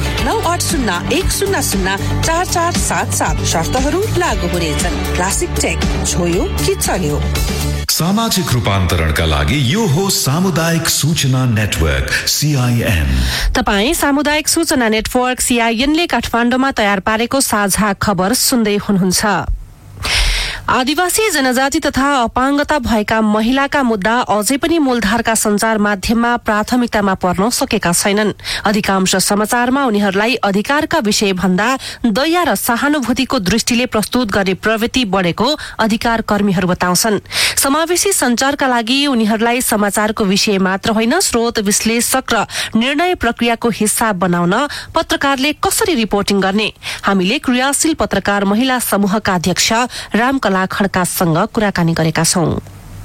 9801004477, शर्तहरू लागू हुनेछन्। क्लासिक टेक, छोयो कि चल्यो। सामाजिक रूपान्तरणका लागि यो हो सामुदायिक सूचना नेटवर्क CIN। तपाईँ सामुदायिक सूचना नेटवर्क CIN ले काठमाडौँमा तयार पारेको साझा खबर सुन्दै हुनुहुन्छ। आदिवासी जनजाति तथा अपाङ्गता भएका महिलाका मुद्दा अझै पनि मूलधारका सञ्चार माध्यममा प्राथमिकतामा पर्न सकेका छैनन्। अधिकांश समाचारमा उनीहरूलाई अधिकारका विषय भन्दा दया र सहानुभूतिको दृष्टिले प्रस्तुत गर्ने प्रवृत्ति बढेको अधिकार कर्मीहरू बताउँछन्। समावेशी सञ्चारका लागि उनीहरूलाई समाचारको विषय मात्र होइन, स्रोत विश्लेषक र निर्णय प्रक्रियाको हिस्सा बनाउन पत्रकारले कसरी रिपोर्टिङ गर्ने? हामीले क्रियाशील पत्रकार महिला समूहका अध्यक्ष रामकला खड्कासँग कुराकानी गरेका छौं।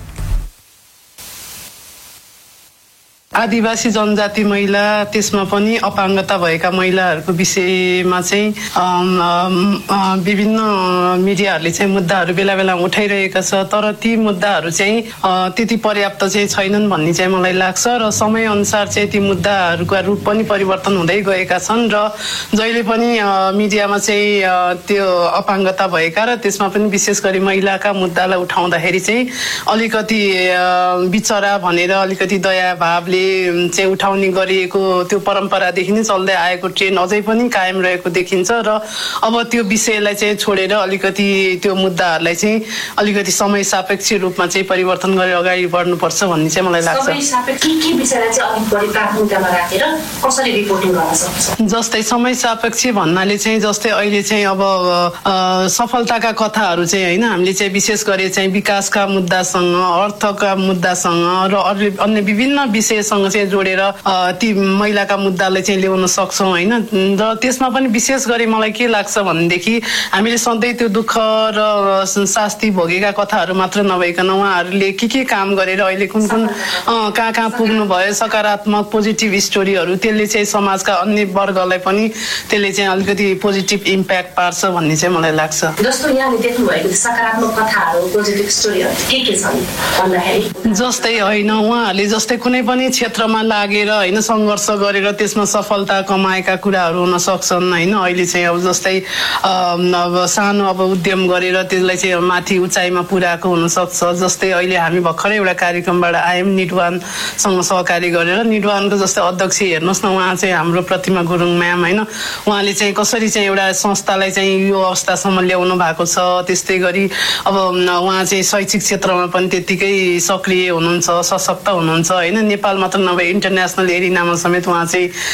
आदिवासी जनजाति महिला, त्यसमा पनि अपाङ्गता भएका महिलाहरूको विषयमा चाहिँ विभिन्न मिडियाहरूले चाहिँ मुद्दाहरू बेला बेला उठाइरहेका छ, तर ती मुद्दाहरू चाहिँ त्यति पर्याप्त चाहिँ छैनन् भन्ने चाहिँ मलाई लाग्छ र समय अनुसार चाहिँ ती मुद्दाहरूका रूप पनि परिवर्तन हुँदै गएका छन् र जहिले पनि मिडियामा चाहिँ त्यो अपाङ्गता भएका र त्यसमा पनि विशेष गरी महिलाका मुद्दालाई उठाउँदाखेरि चाहिँ अलिकति बिचरा भनेर अलिकति दया भावले चाहिँ उठाउने गरिएको त्यो परम्परादेखि नै चल्दै आएको ट्रेन्ड अझै पनि कायम रहेको देखिन्छ र अब त्यो विषयलाई चाहिँ छोडेर अलिकति त्यो मुद्दाहरूलाई चाहिँ अलिकति समय सापेक्ष रूपमा चाहिँ परिवर्तन गरेर अगाडि बढ्नुपर्छ भन्ने चाहिँ मलाई लाग्छ। जस्तै समय सापेक्ष भन्नाले चाहिँ जस्तै अहिले चाहिँ अब सफलताका कथाहरू चाहिँ होइन हामीले चाहिँ विशेष गरी चाहिँ विकासका मुद्दासँग अर्थका मुद्दासँग र अन्य विभिन्न विषयसँग चाहिँ जोडेर ती महिलाका मुद्दालाई चाहिँ ल्याउन सक्छौँ होइन। र त्यसमा पनि विशेष गरी मलाई के लाग्छ भनेदेखि हामीले सधैँ त्यो दुःख र शास्ति भोगेका कथाहरू मात्र नभइकन उहाँहरूले के काम गरेर अहिले कुन कहाँ पुग्नु भयो सकारात्मक पोजिटिभ स्टोरीहरू त्यसले चाहिँ समाजका अन्य वर्गलाई पनि त्यसले चाहिँ अलिकति पोजिटिभ इम्प्याक्ट पार्छ भन्ने चाहिँ मलाई लाग्छ। जस्तो यहाँले देख्नु भएको सकारात्मक कथाहरू पोजिटिभ स्टोरीहरू के छन् भन्दाखेरि जस्तै होइन उहाँहरूले जस्तै कुनै पनि क्षेत्रमा लागेर होइन सङ्घर्ष गरेर त्यसमा सफलता कमाएका कुराहरू हुन सक्छन् होइन। अहिले चाहिँ अब जस्तै अब सानो अब उद्यम गरेर त्यसलाई चाहिँ माथि उचाइमा पुर्याएको हुनसक्छ। जस्तै अहिले हामी भर्खरै एउटा कार्यक्रमबाट आयौँ निडवानसँग सहकारी गरेर निडवानको जस्तै अध्यक्ष हेर्नुहोस् न उहाँ चाहिँ हाम्रो प्रतिमा गुरुङ म्याम होइन उहाँले चाहिँ कसरी चाहिँ एउटा संस्थालाई चाहिँ यो अवस्थासम्म ल्याउनु भएको छ। त्यस्तै गरी अब उहाँ चाहिँ शैक्षिक क्षेत्रमा पनि त्यत्तिकै सक्रिय हुनुहुन्छ सशक्त हुनुहुन्छ होइन। नेपाल मात्र नभए इन्टरनेसनल एरिनामा समेत उहाँ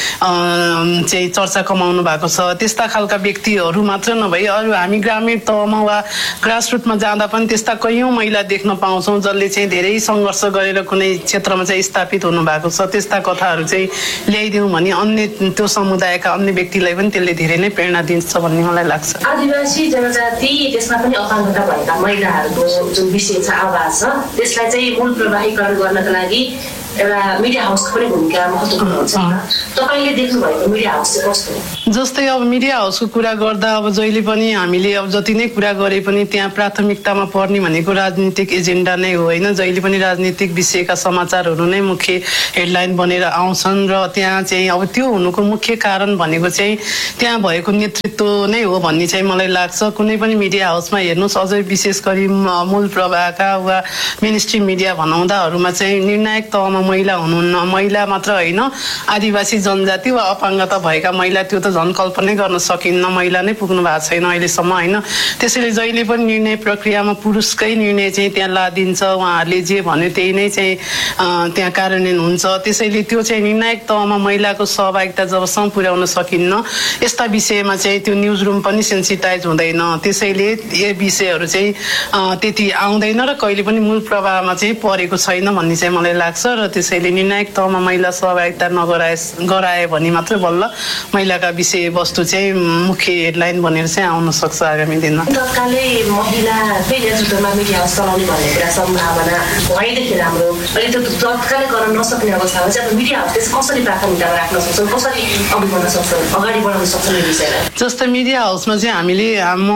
चाहिँ चर्चा कमाउनु भएको छ। त्यस्ता खालका व्यक्तिहरू मात्र नभई अरू हामी ग्रामीण तहमा वा ग्रासरुटमा जाँदा पनि त्यस्ता कैयौँ महिला देख्न पाउँछौँ जसले चाहिँ धेरै सङ्घर्ष गरेर कुनै क्षेत्रमा चाहिँ स्थापित हुनु भएको छ। त्यस्ता कथाहरू चाहिँ ल्याइदिउँ भने अन्य त्यो समुदायका अन्य व्यक्तिलाई पनि त्यसले धेरै नै प्रेरणा दिन्छ भन्ने मलाई लाग्छ। आदिवासी जनजाति त्यसमा पनि अपाङ्गता भएका महिलाहरूको जुन विषय छ आवाज छ त्यसलाई चाहिँ मूल प्रवाहीकरण गर्नका लागि एउटा मिडिया हाउसको पनि भूमिका महत्त्वपूर्ण हुन्छ। तपाईले देख्नु भएको मिडिया हाउस चाहिँ कस्तो हो? जस्तै अब मिडिया हाउसको कुरा गर्दा अब जहिले पनि हामीले अब जति नै कुरा गरे पनि त्यहाँ प्राथमिकतामा पर्ने भनेको राजनीतिक एजेन्डा नै हो होइन। जहिले पनि राजनीतिक विषयका समाचारहरू नै मुख्य हेडलाइन बनेर आउँछन् र त्यहाँ चाहिँ अब त्यो हुनुको मुख्य कारण भनेको चाहिँ त्यहाँ भएको नेतृत्व नै हो भन्ने चाहिँ मलाई लाग्छ। कुनै पनि मिडिया हाउसमा हेर्नुहोस् अझै विशेष गरी मूल प्रवाहका वा मेनस्ट्रिम मिडिया भनाउँदाहरूमा चाहिँ निर्णायक तहमा महिला हुनुहुन्न। महिला मात्र होइन आदिवासी जनजाति वा अपाङ्गता भएका महिला त्यो त झन् कल्पनै गर्न सकिन्न। महिला नै पुग्नु भएको छैन अहिलेसम्म होइन। त्यसैले जहिले पनि निर्णय प्रक्रियामा पुरुषकै निर्णय चाहिँ त्यहाँ लादिन्छ। उहाँहरूले जे भन्यो त्यही नै चाहिँ त्यहाँ कार्यान्वयन हुन्छ। त्यसैले त्यो चाहिँ निर्णायक तहमा महिलाको सहभागिता जबसम्म पुर्याउन सकिन्न यस्ता विषयमा चाहिँ त्यो न्युज रुम पनि सेन्सिटाइज हुँदैन। त्यसैले यो विषयहरू चाहिँ त्यति आउँदैन र कहिले पनि मूल प्रवाहमा चाहिँ परेको छैन भन्ने चाहिँ मलाई लाग्छ। र त्यसैले निर्णायक तहमा महिला सहभागिता गराए भने मात्रै बल्ल महिलाका विषय वस्तु चाहिँ मुख्य हेडलाइन बनेर चाहिँ आउन सक्छ आगामी दिनमा। तत्कालै महिलाकै नेतृत्वमा मिडिया हाउस चलाउने भन्ने कुरा सम्भावना भएदेखि राम्रो अहिले त्यो तत्कालै गर्न नसक्ने अवस्थामा चाहिँ अब मिडिया हाउसले कसरी प्राथमिकतामा राख्न सक्छन् कसरी अघि बढ्न सक्छन् अगाडि बढाउन सक्छन् यो विषयलाई? जस्तै मिडिया हाउसमा चाहिँ हामीले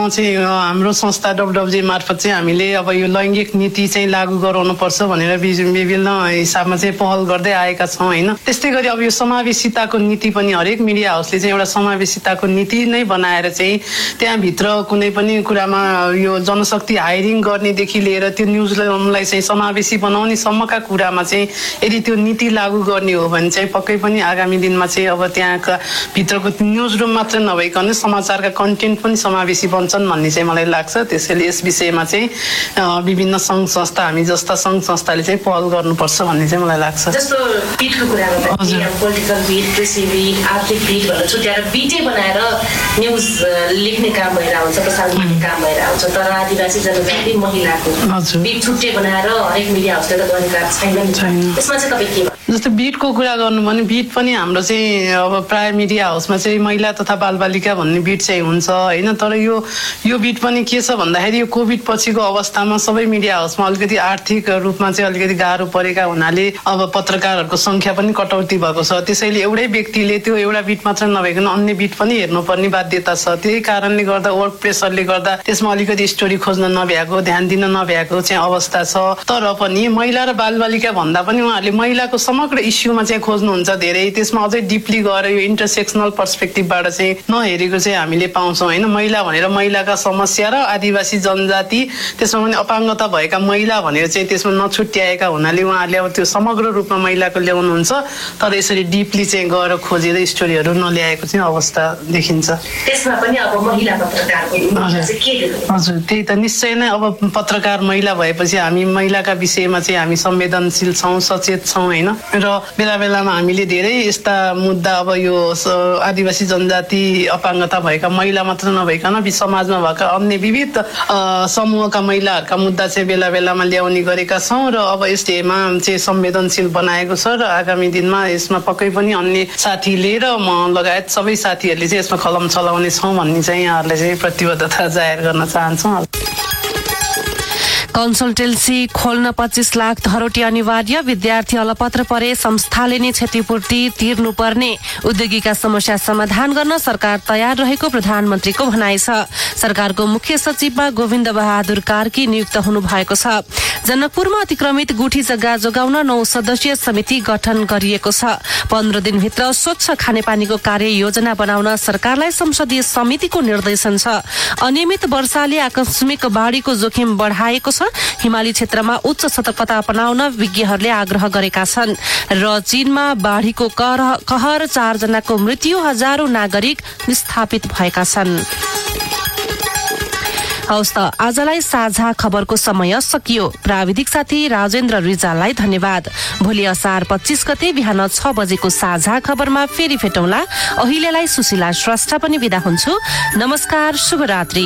हाम्रो संस्था डब्लुडब्ल्युजी मार्फत चाहिँ हामीले अब यो लैङ्गिक नीति चाहिँ लागू गराउनु पर्छ भनेर विभिन्न हिसाबमा चाहिँ पहल गर्दै आएका छौँ होइन। त्यस्तै गरी अब यो समावेशिताको नीति पनि हरेक मिडिया हाउसले चाहिँ एउटा समावेशिताको नीति नै बनाएर चाहिँ त्यहाँभित्र कुनै पनि कुरामा यो जनशक्ति हायरिङ गर्नेदेखि लिएर त्यो न्युजलाई चाहिँ समावेशी बनाउने सम्मका कुरामा चाहिँ यदि त्यो नीति लागू गर्ने हो भने चाहिँ पक्कै पनि आगामी दिनमा चाहिँ अब त्यहाँका भित्रको न्युज रुम मात्र नभइकन समाचारका कन्टेन्ट पनि समावेशी बन्छन् भन्ने चाहिँ मलाई लाग्छ। त्यसैले यस विषयमा चाहिँ विभिन्न सङ्घ संस्था हामी जस्ता सङ्घ संस्थाले चाहिँ पहल गर्नुपर्छ भन्ने चाहिँ मलाई लाग्छ। जस्तो बिटको कुरा गर्दा पोलिटिकल बिट कृषि बिट आर्थिक बिट भनेर छुट्याएर बिटै बनाएर न्युज लेख्ने काम भइरहेको हुन्छ प्रसारण गर्ने काम भइरहेको छ। तर आदिवासी जनजाति महिलाको बिट छुट्टै बनाएर हरेक मिडिया हाउसले त गरेका छैन। त्यसमा चाहिँ तपाईँ के जस्तो बिटको कुरा गर्नु भने बिट पनि हाम्रो चाहिँ अब प्राय मिडिया हाउसमा चाहिँ महिला तथा बालबालिका भन्ने बिट चाहिँ हुन्छ होइन। तर यो बिट पनि के छ भन्दाखेरि यो कोभिड पछिको अवस्थामा सबै मिडिया हाउसमा अलिकति आर्थिक रूपमा चाहिँ अलिकति गाह्रो परेका हुनाले अब पत्रकारहरूको सङ्ख्या पनि कटौती भएको छ। त्यसैले एउटै व्यक्तिले त्यो एउटा बिट मात्र नभइकन अन्य बिट पनि हेर्नुपर्ने बाध्यता छ। त्यही कारणले गर्दा वर्क प्रेसरले गर्दा त्यसमा अलिकति स्टोरी खोज्न नभ्याएको ध्यान दिन नभ्याएको चाहिँ अवस्था छ। तर पनि महिला र बालबालिका भन्दा पनि उहाँहरूले महिलाको समग्र इस्युमा चाहिँ खोज्नुहुन्छ धेरै। त्यसमा अझै डिपली गएर यो इन्टरसेक्सनल पर्सपेक्टिभबाट चाहिँ नहेरेको चाहिँ हामीले पाउँछौँ होइन। महिला भनेर महिलाका समस्या र आदिवासी जनजाति त्यसमा पनि अपाङ्गता भएका महिला भनेर चाहिँ त्यसमा नछुट्याएका हुनाले उहाँहरूले अब त्यो समग्र समग्र रूपमा महिलाको ल्याउनुहुन्छ तर यसरी डिपली चाहिँ गएर खोजेर स्टोरीहरू नल्याएको चाहिँ अवस्था देखिन्छ। त्यसमा पनि अब महिला पत्रकारको चाहिँ के देख्नु? हजुर त्यही त निश्चय नै अब पत्रकार महिला भएपछि हामी महिलाका विषयमा चाहिँ हामी संवेदनशील छौँ, सचेत छौँ होइन। र बेला बेलामा हामीले धेरै यस्ता मुद्दा अब यो आदिवासी जनजाति अपाङ्गता भएका महिला मात्र नभइकन समाजमा भएका अन्य विविध समूहका महिलाहरूका मुद्दा चाहिँ बेला बेलामा ल्याउने गरेका छौँ र अब यसमा चाहिँ संवेदनशील बनाएको छ र आगामी दिनमा यसमा पक्कै पनि अन्य साथीले र म लगायत सबै साथीहरूले चाहिँ यसमा कलम चलाउने छौँ भन्ने चाहिँ यहाँहरूले चाहिँ प्रतिबद्धता जाहेर गर्न चाहन्छौँ। कन्सल्टेन्सी खोल्न 25 लाख धरोटी अनिवार्य, विद्यार्थी अलपत्र परे संस्थाले नै क्षतिपूर्ति तिर्नुपर्ने, उद्योगीका समस्या समाधान गर्न सरकार तयार रहेको प्रधानमन्त्रीको भनाइ छ। सरकारको मुख्य सचिवमा गोविन्द बहादुर कार्की नियुक्त हुनु भएको छ। जनकपुरमा अतिक्रमित गुठी जग्गा जोगाउन 9 सदस्यीय समिति गठन गरिएको छ। 15 दिनभित्र स्वच्छ खानेपानीको कार्य योजना बनाउन सरकारलाई संसदीय समितिको निर्देशन छ। अनियमित वर्षाले आकस्मिक बाढीको जोखिम बढाएको छ। हिमाली क्षेत्रमा उच्च सतर्कता अपनाउन विज्ञहरूले आग्रह गरेका छन् र चीनमा बाढीको कहर 4 जनाको मृत्यु, हजारौं नागरिक विस्थापित भएका छन्। हवस् त आजलाई साझा खबरको समय सकियो। प्राविधिक साथी राजेन्द्र रिजाललाई धन्यवाद। भोलि असार 25 गते बिहान 6 बजेको साझा खबरमा फेरि भेटौँला। अहिलेलाई सुशीला श्रेष्ठ पनि बिदा हुन्छु। नमस्कार, शुभरात्रि।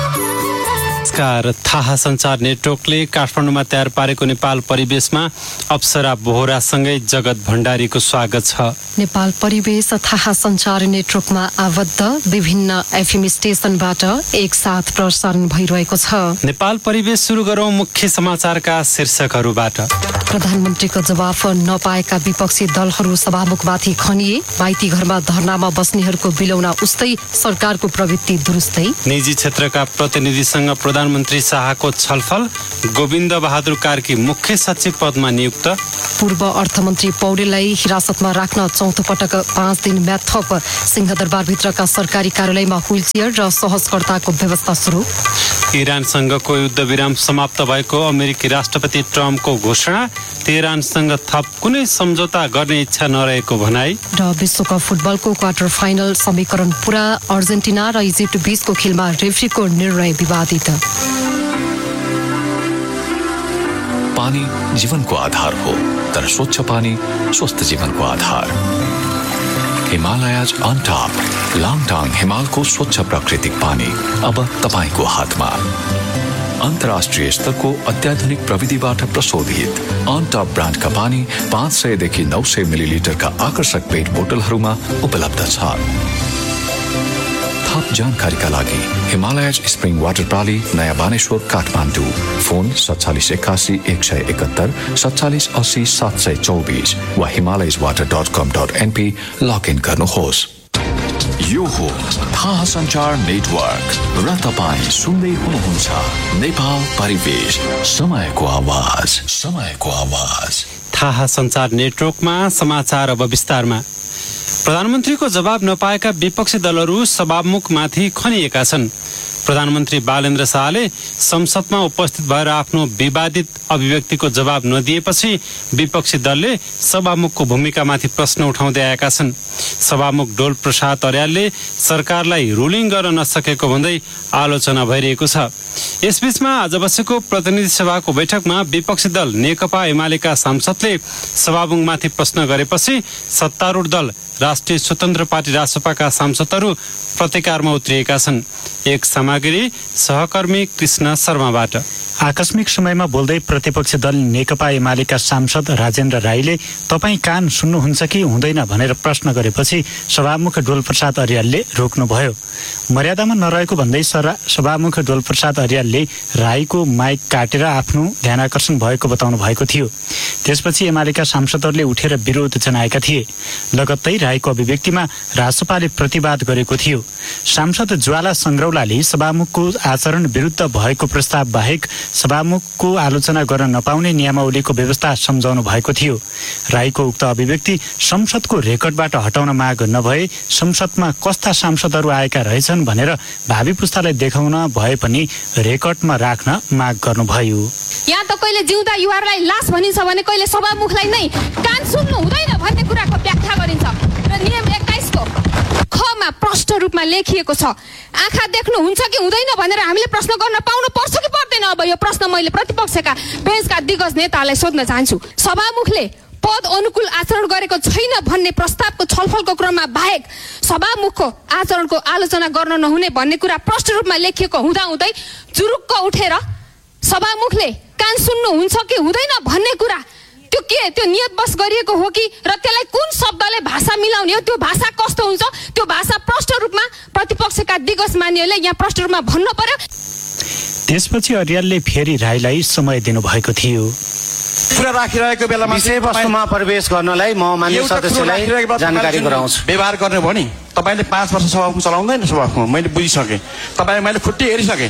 थाहा संचार नेटवर्कले काठमाडौँमा तयार पारेको नेपाल परिवेशमा अप्सरा बोहरासँगै जगत भण्डारीको स्वागत छ। नेपाल परिवेश थाहा संचार नेटवर्कमा आबद्ध विभिन्न एफएम स्टेशनबाट एकसाथ प्रसारण भइरहेको छ। नेपाल परिवेश सुरु गरौं मुख्य समाचारका शीर्षकहरूबाट। प्रधानमन्त्रीको जवाफ नपाएका विपक्षी दलहरू सभामुखमाथि खनिए, माइती घरमा धरनामा बस्नेहरूको बिलौना उस्तै, सरकारको प्रवृत्ति दुरुस्तै। निजी क्षेत्रका प्रतिनिधिसँग प्रधानमन्त्री शाहको छलफल, गोविन्द बहादुर कार्की मुख्य सचिव पदमा नियुक्त। पूर्व अर्थमन्त्री पौडेललाई हिरासतमा राख्न चौथो पटक 5 दिन म्याद थप, सिंहदरबारभित्रका सरकारी कार्यालयमा व्हीलचेयर र सहजकर्ताको व्यवस्था सुरु। इरानसँगको युद्ध विराम समाप्त भएको अमेरिकी राष्ट्रपति ट्रम्पको घोषणा, तेहरानसँग थप कुनै सम्झौता गर्ने इच्छा नरहेको भनाई। र विश्वकप फुटबलको क्वार्टर फाइनल समीकरण पूरा, अर्जेन्टिना र इजिप्ट बीचको खेलमा रेफ्रीको निर्णय विवादित। पानी जीवनको आधार हो, तर स्वच्छ पानी स्वस्थ जीवनको आधार। हिमालयज अन टप, लाङटाङ हिमालको स्वच्छ प्राकृतिक पानी अब तपाईको हातमा। अन्तर्राष्ट्रिय स्तरको अत्याधुनिक प्रविधिबाट प्रशोधित अन टप ब्रान्डका पानी 500 देखि 900 मिलिलिटरका आकर्षक पेट बोतलहरूमा उपलब्ध छ। थप जानकारीका लागि हिमालयज स्प्रिङ वाटर प्राली, नयाँ बानेश्वर, काठमाडौँ। फोन 4781 171 4780 724 वा himalayaswater.com.np लगइन गर्नुहोस्। यो हो थाहा संचार नेटवर्क र तपाईँ सुन्दै हुनुहुन्छ नेपाल परिवेश, समयको आवाज, समयको आवाज। थाहा संचार नेटवर्कमा समाचार अब विस्तारमा। प्रधानमन्त्रीको जवाब नपाएका विपक्षी दलहरू सभामुखमाथि खनिएका छन्। प्रधानमन्त्री बालेन्द्र शाहले संसदमा उपस्थित भएर आफ्नो विवादित अभिव्यक्तिको जवाब नदिएपछि विपक्षी दलले सभामुखको भूमिकामाथि प्रश्न उठाउँदै आएका छन्। सभामुख डोल प्रसाद अर्यालले सरकारलाई रुलिङ गर्न नसकेको भन्दै आलोचना भइरहेको छ। यसबीचमा आज बसेको प्रतिनिधि सभाको बैठकमा विपक्षी दल नेकपा एमालेका सांसदले सभामुखमाथि प्रश्न गरेपछि सत्तारूढ दल राष्ट्रिय स्वतन्त्र पार्टी रासपाका सांसदहरू प्रतिकारमा उत्रिएका छन्। एक सामग्री सहकर्मी कृष्ण शर्माबाट। आकस्मिक समयमा बोल्दै प्रतिपक्ष दल नेकपा एमालेका सांसद राजेन्द्र राईले तपाईँ कान सुन्नुहुन्छ कि हुँदैन भनेर प्रश्न गरेपछि सभामुख डोलप्रसाद अर्यालले रोक्नुभयो। मर्यादामा नरहेको भन्दै सभामुख डोलप्रसाद अर्यालले राईको माइक काटेर आफ्नो ध्यानाकर्षण भएको बताउनु भएको थियो। त्यसपछि एमालेका सांसदहरूले उठेर विरोध जनाएका थिए। लगत्तै राईको अभिव्यक्तिमा रासपाले प्रतिवाद गरेको थियो। सांसद ज्वाला संग्रौलाले सभामुखको आचरण विरुद्ध भएको प्रस्ताव बाहेक सभामुखको आलोचना गर्न नपाउने नियमावलीको व्यवस्था सम्झाउनु भएको थियो। राईको उक्त अभिव्यक्ति संसदको रेकर्डबाट हटाउन माग नभए संसदमा कस्ता सांसदहरू आएका रहेछन् भनेर भावी पुस्तालाई देखाउन भए पनि रेकर्डमा राख्न माग गर्नुभयो। यहाँ त कहिले जिउँदा युवाहरूलाई लास भनिन्छ भने कहिले सभामुखलाई नै कान सुन्नु हुँदैन भन्ने कुराको व्याख्या गरिन्छ र नियम 21 को खमा प्रष्ट रूपमा लेखिएको छ। आँखा देख्नु हुन्छ कि हुँदैन भनेर हामीले प्रश्न गर्न पाउनु पर्छ कि पर्दैन? अब यो प्रश्न मैले प्रतिपक्षका बेन्चका दिग्गज नेताहरूलाई सोध्न चाहन्छु। सभामुखले पद अनुकूल आचरण गरेको छैन भन्ने प्रस्तावको छलफलको क्रममा बाहेक सभामुखको आचरणको आलोचना गर्न नहुने भन्ने कुरा प्रष्ट रूपमा लेखिएको हुँदाहुँदै जुरुक्क उठेर सभामुखले कान सुन्नु हुन्छ कि हुँदैन भन्ने कुरा त्यो के त्यो नियत बस गरिएको हो कि र त्यसलाई कुन शब्दले भाषा मिलाउने हो? त्यो भाषा कस्तो हुन्छ? त्यो भाषा प्रष्ट रूपमा प्रतिपक्षका दिग्गज मान्यहरूले यहाँ प्रष्ट रूपमा भन्नु पर्यो। त्यसपछि अर्यालले फेरि राईलाई समय दिनुभएको थियो। कुरा राखिरहेको बेलामा विषयवस्तुमा प्रवेश गर्नलाई म मान्य सदस्यलाई जानकारी गराउँछु। व्यवहार गर्ने भयो नि, तपाईँले 5 वर्ष सभामुख चलाउँदैन सभामुख, मैले बुझिसकेँ। तपाईँ मैले खुट्टी हेरिसकेँ।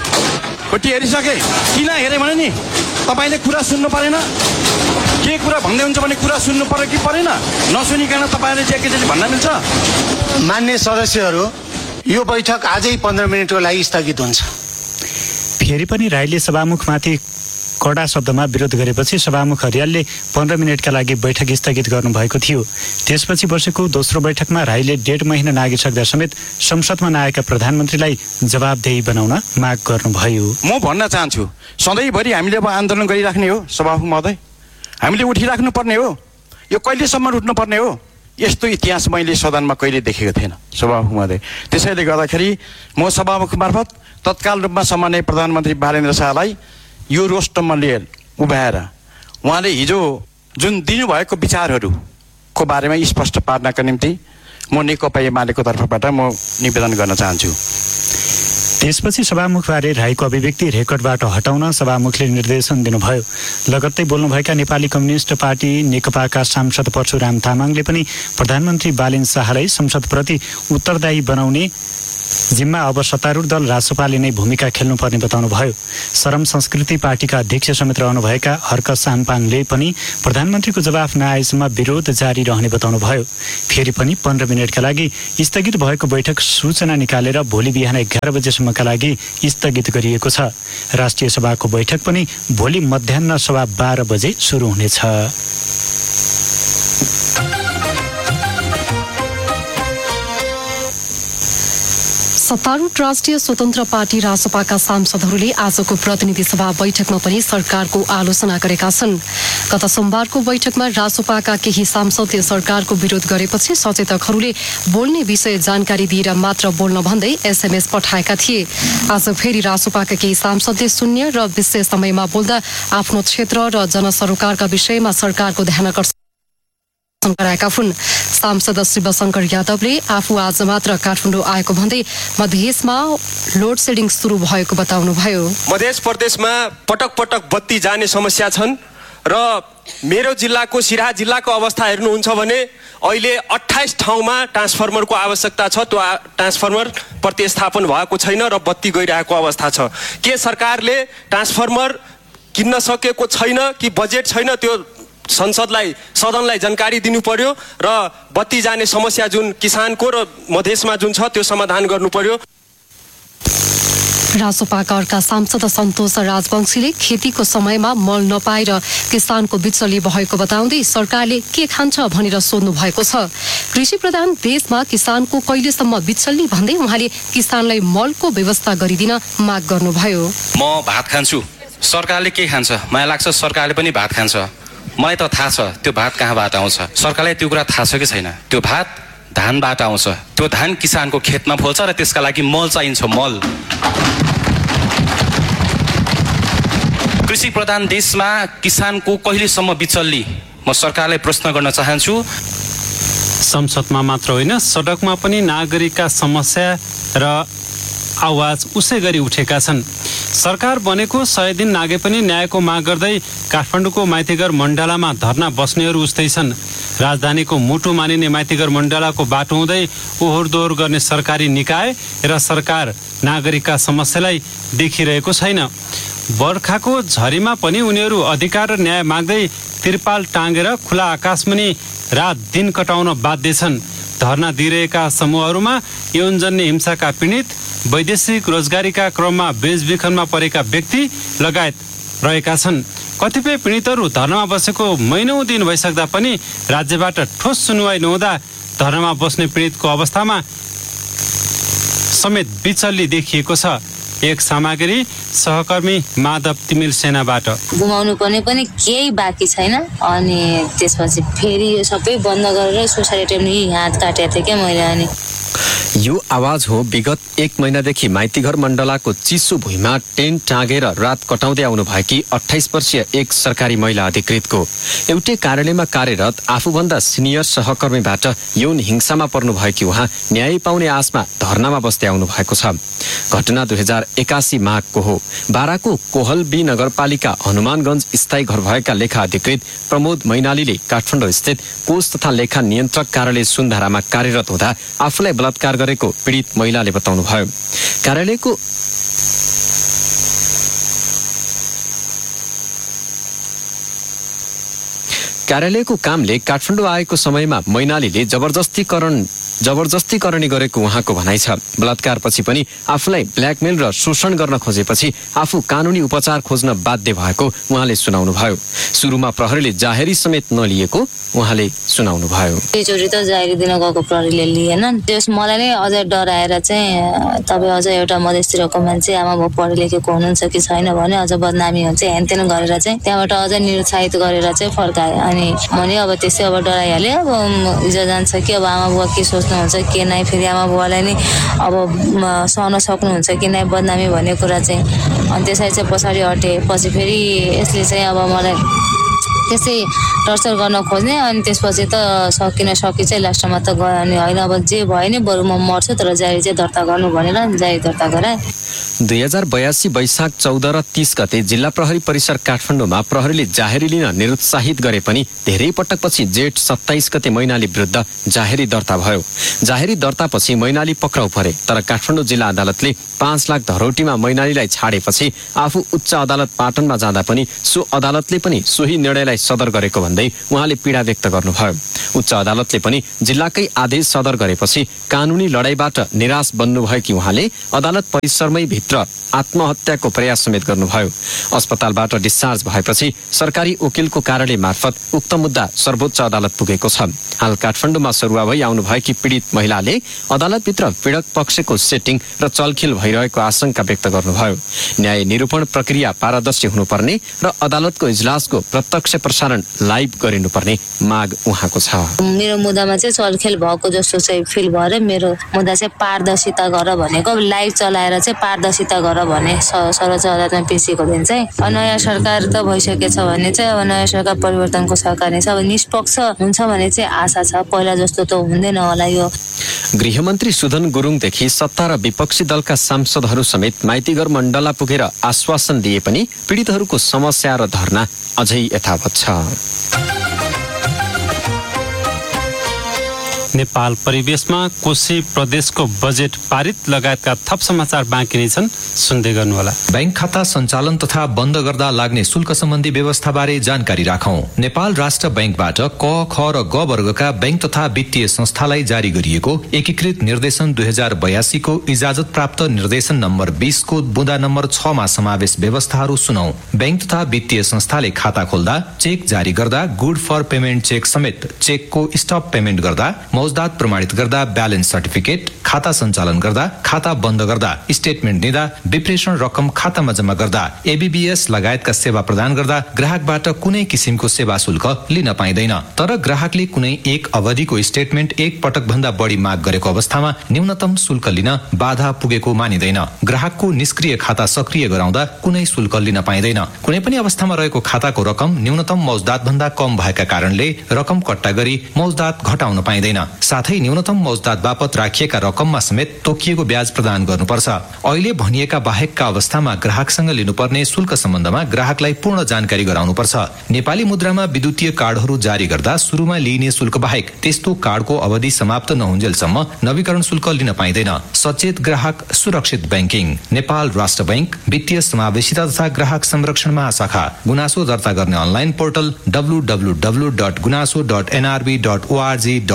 किन हेरेँ भने नि तपाईँले कुरा सुन्नु परेन? के कुरा भन्दै हुन्छ भने कुरा सुन्नु पर्यो कि परेन? नसुनिकन तपाईँले एकैचोटि भन्न मिल्छ? मान्य सदस्यहरू, यो बैठक आजै 15 मिनटको लागि स्थगित हुन्छ। फेरि पनि राईले सभामुखमाथि कडा शब्दमा विरोध गरेपछि सभामुख अर्यालले 15 मिनटका लागि बैठक स्थगित गर्नुभएको थियो। त्यसपछि बसेको दोस्रो बैठकमा राईले 1.5 महिना नागिसक्दा समेत संसदमा नआएका प्रधानमन्त्रीलाई जवाबदेही बनाउन माग गर्नुभयो। म भन्न चाहन्छु, सधैँभरि हामीले अब आन्दोलन गरिराख्ने हो सभामुख महोदय? हामीले उठिराख्नु पर्ने हो? यो कहिलेसम्म उठ्नुपर्ने हो? यस्तो इतिहास मैले सदनमा कहिले देखेको थिएन सभामुख महोदय। त्यसैले गर्दाखेरि म सभामुख मार्फत तत्काल रूपमा सम्माननीय प्रधानमन्त्री बालेन्द्र शाहलाई यो रोस्टममा लिएर उभ्याएर उहाँले हिजो जुन दिनुभएको विचारहरूको बारेमा स्पष्ट पार्नका निम्ति म नेकपा एमालेको तर्फबाट म निवेदन गर्न चाहन्छु। त्यसपछि सभामुखबारे राईको अभिव्यक्ति रेकर्डबाट हटाउन सभामुखले निर्देशन दिनुभयो। लगत्तै बोल्नुभएका नेपाली कम्युनिस्ट पार्टी नेकपाका सांसद परशुराम तामाङले पनि प्रधानमन्त्री बालेन्द्र शाहलाई संसदप्रति उत्तरदायी बनाउने जिम्मा अब सत्तारूढ दल रासोपाले नै भूमिका खेल्नुपर्ने बताउनुभयो। श्रम संस्कृति पार्टीका अध्यक्ष समेत रहनुभएका हर्क साम्पाङले पनि प्रधानमन्त्रीको जवाफ नआएसम्म विरोध जारी रहने बताउनुभयो। फेरि पनि 15 मिनटका लागि स्थगित भएको बैठक सूचना निकालेर भोलि बिहान 11 बजेसम्मका लागि स्थगित गरिएको छ। राष्ट्रिय सभाको बैठक पनि भोलि मध्याह्न 12:15 बजे सुरु हुनेछ। सत्तारूढ राष्ट्रिय स्वतन्त्र पार्टी रासपाका सांसदहरूले आजको प्रतिनिधि सभा बैठकमा पनि सरकारको आलोचना गरेका छन्। गत सोमबारको बैठकमा रासपाका केही सांसदले सरकारको विरोध गरेपछि सचेतकहरूले बोल्ने विषय जानकारी दिएर मात्र बोल्न भन्दै एसएमएस पठाएका थिए। आज फेरि रासपाका केही सांसदले शून्य र विशेष समयमा बोल्दा आफ्नो क्षेत्र र जनसरोकारका विषयमा सरकारको ध्यानाकर्षण गराएका हुन्। सांसद शिवशंकर यादवले आफू आज मात्र काठमाडौँ आएको भन्दै मधेसमा लोड सेडिङ सुरु भएको बताउनुभयो। मध्य प्रदेशमा पटक पटक बत्ती जाने समस्या छन् र मेरो जिल्लाको सिराहा जिल्लाको अवस्था हेर्नुहुन्छ भने अहिले 28 ठाउँमा ट्रान्सफर्मरको आवश्यकता छ। त्यो ट्रान्सफर्मर प्रतिस्थापन भएको छैन र बत्ती गइरहेको अवस्था छ। के सरकारले ट्रान्सफर्मर किन्न सकेको छैन कि बजेट छैन? त्यो सदनलाई जानकारी दिनु पर्यो र बत्ती जाने समस्या जुन किसानको र मधेसमा जुन छ त्यो समाधान गर्नु पर्यो। रासोपाका अर्का सांसद सन्तोष राजवंशीले खेतीको समयमा मल नपाएर किसानको बिचली भएको बताउँदै सरकारले के खान्छ भनेर सोध्नु भएको छ। कृषि प्रधान देशमा किसानको कहिलेसम्म बिचल्ने भन्दै उहाँले किसानलाई मलको व्यवस्था गरिदिन माग गर्नुभयो। म भात खान्छु, सरकारले के खान्छ? मलाई लाग्छ सरकारले पनि भात खान्छ। मलाई त थाहा छ त्यो भात कहाँबाट आउँछ। सरकारलाई त्यो कुरा थाहा छ कि छैन? त्यो भात धानबाट आउँछ। त्यो धान किसानको खेतमा फल्छ र त्यसका लागि मल चाहिन्छ, मल। कृषि प्रधान देशमा किसानको कहिलेसम्म बिचल्ली? म सरकारलाई प्रश्न गर्न चाहन्छु। संसदमा मात्र होइन, सडकमा पनि नागरिकका समस्या र आवाज उसै गरी उठेका छन्। सरकार बनेको 100 दिन नागे पनि न्यायको माग गर्दै काठमाडौँको माइतीघर मण्डलामा धरना बस्नेहरू उस्तै छन्। राजधानीको मुटु मानिने माइतीघर मण्डलाको बाटो हुँदै ओहोर दोहोर गर्ने सरकारी निकाय र सरकार नागरिकका समस्यालाई देखिरहेको छैन। बर्खाको झरीमा पनि उनीहरू अधिकार र न्याय माग्दै तिरपाल टाँगेर खुला आकाशमुनि रात दिन कटाउन बाध्य छन्। धरना दिइरहेका समूहहरूमा यौनजन्य हिंसाका पीडित, वैदेशिक रोजगारीका क्रममा बेचबिखनमा परेका व्यक्ति लगायत रहेका छन्। कतिपय पीडितहरू धर्नामा बसेको महिनौं दिन भइसक्दा पनि राज्यबाट ठोस सुनवाई नहुँदा धर्नामा बस्ने पीडितको अवस्थामा समेत बिचल्ली देखिएको छ। एक सामग्री सहकर्मी माधव तिमिल सेनाबाट। गुमाउनु पर्ने पनि केही बाँकी छैन अनि त्यसपछि फेरि यो सबै बन्द गरेर सोसाइटी पनि हात काटेको थिएँ क्या मैले। अनि यो आवाज हो विगत 1 महिनादेखि माइतीघर मण्डलाको चिसो भुइँमा टेन्ट टाँगेर रात कटाउँदै आउनु भएकी 28 वर्षीय एक सरकारी महिला अधिकृतको। एउटै कार्यालयमा कार्यरत आफूभन्दा सिनियर सहकर्मीबाट यौन हिंसामा पर्नु भएकी उहाँ न्याय पाउने आशमा धर्नामा बस्दै आउनु भएको छ। घटना 2081 माघको हो। बाराको कोहलबी नगरपालिका हनुमानगञ्ज स्थायी घर भएका लेखा अधिकृत प्रमोद मैनालीले काठमाडौँ स्थित कोष तथा लेखा नियन्त्रक कार्यालय सुन्धारामा कार्यरत हुँदा आफूलाई बलात्कार गरेको पीडित महिलाले बताउनुभयो। कार्यालयको कामले काठमाडौँ आएको समयमा मैनालीले जबरजस्तीकरणी गरेको उहाँको भनाइ छ। बलात्कारपछि पनि आफूलाई ब्ल्याकमेल र शोषण गर्न खोजेपछि आफू कानुनी उपचार खोज्न बाध्य भएको उहाँले सुनाउनुभयो। सुरुमा प्रहरीले जाहेरी समेत नलिएको उहाँले सुनाउनुभयो। एकचोटि त जाहेरी दिन गएको प्रहरीले लिएन। त्यस मलाई नै अझ डराएर चाहिँ तपाईँ अझ एउटा मधेसतिरको मान्छे आमा बाउ पढे लेखेको हुनुहुन्छ कि छैन भने अझ बदनामी हुन्छ हेनतेन गरेर चाहिँ त्यहाँबाट अझ निरुत्साहित गरेर चाहिँ फर्काए। अनि भने अब त्यसै अब डराइहाल्यो, अब हिजो जान्छ कि अब आमा बुवा के सोच्नुहुन्छ के नै, फेरि आमा बुवालाई नै अब सहन सक्नुहुन्छ कि नै बदनामी भन्ने कुरा चाहिँ। अनि त्यसरी चाहिँ पछाडि हटे। पछि फेरि यसले चाहिँ अब मलाई त्यसै टर्चर गर्न खोज्ने। अनि त्यसपछि त सकि चाहिँ लास्टमा त गयो। अनि होइन अब जे भयो नि बरु म मर्छु तर जारी चाहिँ दर्ता गर्नु भनेर जारी दर्ता गराए। 2082 वैशाख 14 र 30 गते जिल्ला प्रहरी परिसर काठमाडौँमा प्रहरीले जाहेरी लिन निरुत्साहित गरे पनि धेरै पटकपछि जेठ 27 गते मैनाली विरुद्ध जाहेरी दर्ता भयो। जाहेरी दर्तापछि मैनाली पक्राउ परे तर काठमाडौँ जिल्ला अदालतले 5 लाख धरौटीमा मैनालीलाई छाडेपछि आफू उच्च अदालत पाटनमा जाँदा पनि सो अदालतले पनि सोही निर्णयलाई सदर गरेको भन्दै उहाँले पीडा व्यक्त गर्नुभयो। उच्च अदालतले पनि जिल्लाकै आदेश सदर गरेपछि कानुनी लडाईँबाट निराश बन्नुभएकी उहाँले अदालत परिसरमै भित्र आत्महत्याको प्रयास समेत गर्नुभयो। अस्पतालबाट डिस्चार्ज भएपछि सरकारी वकिलको कार्यालय मार्फत उक्त मुद्दा सर्वोच्च अदालत पुगेको छ। हाल काठमाडौँमा सरुवा भई आउनुभएकी पीडित महिलाले अदालतभित्र पीडक पक्षको सेटिङ र चलखेल भइरहेको आशंका व्यक्त गर्नुभयो। न्याय निरूपण प्रक्रिया पारदर्शी हुनुपर्ने र अदालतको इजलासको प्रत्यक्ष प्रसारण लाइभ गरिनुपर्ने माग उहाँको छ। मेरो मुद्दामा चाहिँ चलखेल भएको जस्तो चाहिँ फिल भएर मेरो मुद्दा चाहिँ पारदर्शिता गर भनेको, लाइभ चलाएर चाहिँ पारदर्शिता गर भने सर्वोच्च अदालतमा पेशिएको दिन चाहिँ नयाँ सरकार त भइसकेछ भने चाहिँ अब नयाँ सरकार परिवर्तनको सरकार नै छ। अब निष्पक्ष हुन्छ भने चाहिँ आशा छ, पहिला जस्तो त हुँदैन होला। यो गृहमन्त्री सुधन गुरुङदेखि सत्ता र विपक्षी दलका सांसदहरू समेत माइतीघर मण्डला पुगेर आश्वासन दिए पनि पीडितहरूको समस्या र धरना अझै यथावत छ। नेपाल परिवेशमा कोशी प्रदेशको बजेट पारित लगायतका थप समाचार बाँकी नै छन्, सुन्दै गर्नुहोला। बैंक खाता सञ्चालन तथा बन्द गर्दा लाग्ने शुल्क सम्बन्धी व्यवस्थाबारे जानकारी राखौं। नेपाल राष्ट्र बैंकबाट क, ख र ग वर्गका बैंक तथा वित्तीय संस्थालाई जारी गरिएको एकीकृत निर्देशन 2082 को इजाजत प्राप्त निर्देशन नम्बर 20 को बुँदा नम्बर 6 मा समावेश व्यवस्थाहरू सुनौ। बैंक तथा वित्तीय संस्थाले खाता खोल्दा, चेक जारी गर्दा, गुड फर पेमेन्ट चेक समेत चेकको स्टप पेमेन्ट गर्दा, मौजदात प्रमाणित गर्दा, ब्यालेन्स सर्टिफिकेट, खाता सञ्चालन गर्दा, खाता बन्द गर्दा, स्टेटमेन्ट दिँदा, विप्रेषण रकम खातामा जम्मा गर्दा, एबीबीएस लगायतका सेवा प्रदान गर्दा ग्राहकबाट कुनै किसिमको सेवा शुल्क लिन पाइँदैन। तर ग्राहकले कुनै एक अवधिको स्टेटमेन्ट एक पटक भन्दा बढी माग गरेको अवस्थामा न्यूनतम शुल्क लिन बाधा पुगेको मानिँदैन। ग्राहकको निष्क्रिय खाता सक्रिय गराउँदा कुनै शुल्क लिन पाइँदैन। कुनै पनि अवस्थामा रहेको खाताको रकम न्यूनतम मौजदात भन्दा कम भएका कारणले रकम कट्टा गरी मौजदात घटाउन पाइँदैन। साथै न्यूनतम मौजदात बापत राखिएका रकममा समेत तोकिएको ब्याज प्रदान गर्नुपर्छ। अहिले भनिएका बाहेकका अवस्थामा ग्राहकसँग लिनुपर्ने शुल्क सम्बन्धमा ग्राहकलाई पूर्ण जानकारी गराउनुपर्छ। नेपाली मुद्रामा विद्युतीय कार्डहरू जारी गर्दा सुरुमा लिइने शुल्क बाहेक त्यस्तो कार्डको अवधि समाप्त नहुन्जेलसम्म नवीकरण शुल्क लिन पाइँदैन। सचेत ग्राहक सुरक्षित बैंकिङ। नेपाल राष्ट्र बैंक, वित्तीय समावेशिता तथा ग्राहक संरक्षण महाशाखा। गुनासो दर्ता गर्ने अनलाइन पोर्टल www.gunaso.nrb.org.np।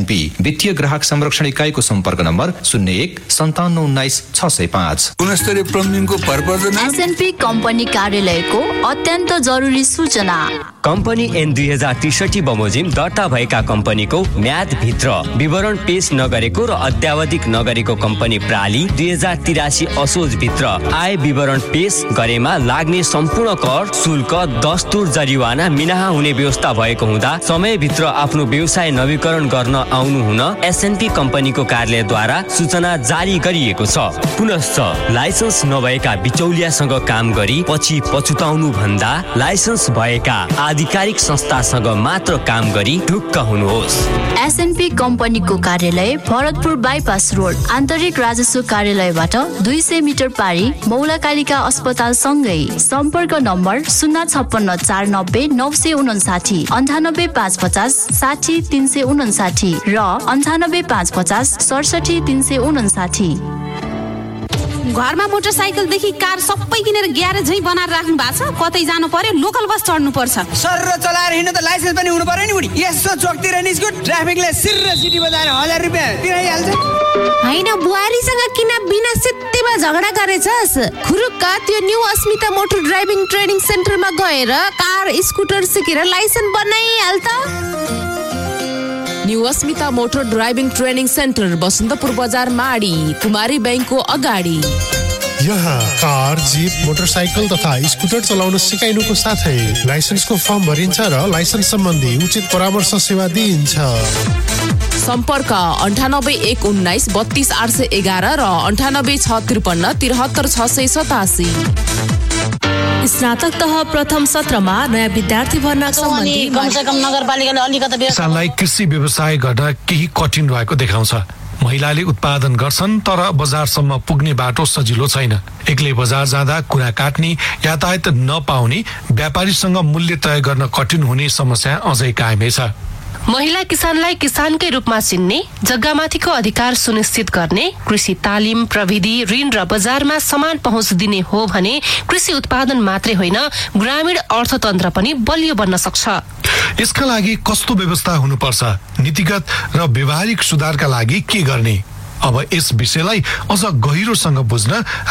एसएनपी वित्तीय ग्राहक संरक्षण इकाइको सम्पर्क नम्बर 01-5719-605। गुणस्तरीय प्लम्बिङको पर्पज एसएनपी कम्पनी कार्यालयको अत्यन्त जरुरी सूचना। कम्पनी N 2063 बमोजिम दर्ता भएका कम्पनीको म्याद भित्र विवरण पेश नगरेको र अत्यावधिक नगरेको कम्पनी प्राली 2083 असोज भित्र आय विवरण पेश गरेमा लाग्ने सम्पूर्ण कर शुल्क दस्तुर जरिवाना मिनाहा हुने व्यवस्था भएको हुँदा समयभित्र आफ्नो व्यवसाय नवीकरण गर्न आउनु हुन एसएनपी कम्पनीको कार्यालयद्वारा सूचना जारी गरिएको छ। पुनश्च लाइसेन्स नभएका बिचौलियासँग काम गरी पछि पछुताउनु भन्दा लाइसेन्स भएका आधिकारिक संस्थासँग मात्र काम गरी ढुक्क हुनुहोस्। एसएनपी कम्पनीको कार्यालय भरतपुर बाइपास रोड आन्तरिक राजस्व कार्यालयबाट 200 मिटर पारी मौलाकालिका अस्पताल सँगै। सम्पर्क नम्बर 056 490 959 98 550 60 359 र 98 550 67 359। घरमा मोटरसाइकलदेखि कार सबै किनेर ग्यारेजै बनाएर राख्नु भएको छ। कतै जानु पर्यो लोकल बस चढ्नु पर्छ। सर चलाएर हिँड्नु त लाइसेन्स पनि हुनु पर्यो नि बुढी। यसो चोकतिर निस्क्यो ट्राफिकले सिर सिटी बजाएर 1000 रुपैयाँ तिराइहाल्छ। हैन बुहारीसँग किन बिना सित्तैमा झगडा गरेछस्? खुरुक्क त्यो न्यू अस्मिता मोटर ड्राइभिङ ट्रेनिङ सेन्टरमा गएर कार स्कुटर सिकेर लाइसेन्स बनाइहाल त। न्यू अस्मिता motor driving training centre Basantapur बजार माडी कुमारी बैंकको अगाडि। यहाँ कार, जीप, मोटरसाइकल तथा स्कुटर चलाउन सिकाइनुको साथै लाइसेन्सको फर्म भरिन्छ र लाइसेन्स सम्बन्धी उचित परामर्श सेवा दिइन्छ। सम्पर्क 98 119 32 811 र 98 653 73 687। स्नातक तह प्रथम सत्रमा नयाँ विद्यार्थी भर्ना सम्बन्धी कमसेकम नगरपालिकाले अलिकति किसानलाई कृषि व्यवसाय गर्न केही कठिन भएको देखाउँछ। महिलाले उत्पादन गर्छन् तर बजारसम्म पुग्ने बाटो सजिलो छैन। एक्लै बजार जाँदा कुरा काट्ने, यातायात नपाउने, व्यापारीसँग मूल्य तय गर्न कठिन हुने समस्या अझै कायमै छ। महिला किसानलाई किसानकै रूपमा चिन्ने, जग्गामाथिको अधिकार सुनिश्चित गर्ने, कृषि तालिम, प्रविधि, ऋण र बजारमा समान पहुँच दिने हो भने कृषि उत्पादन मात्रै होइन ग्रामीण अर्थतन्त्र पनि बलियो बन्न सक्छ। यसका लागि कस्तो व्यवस्था हुनुपर्छ, नीतिगत र व्यवहारिक सुधारका लागि के गर्ने, अब यस विषयलाई अझ गहिरोसँग बुझ्न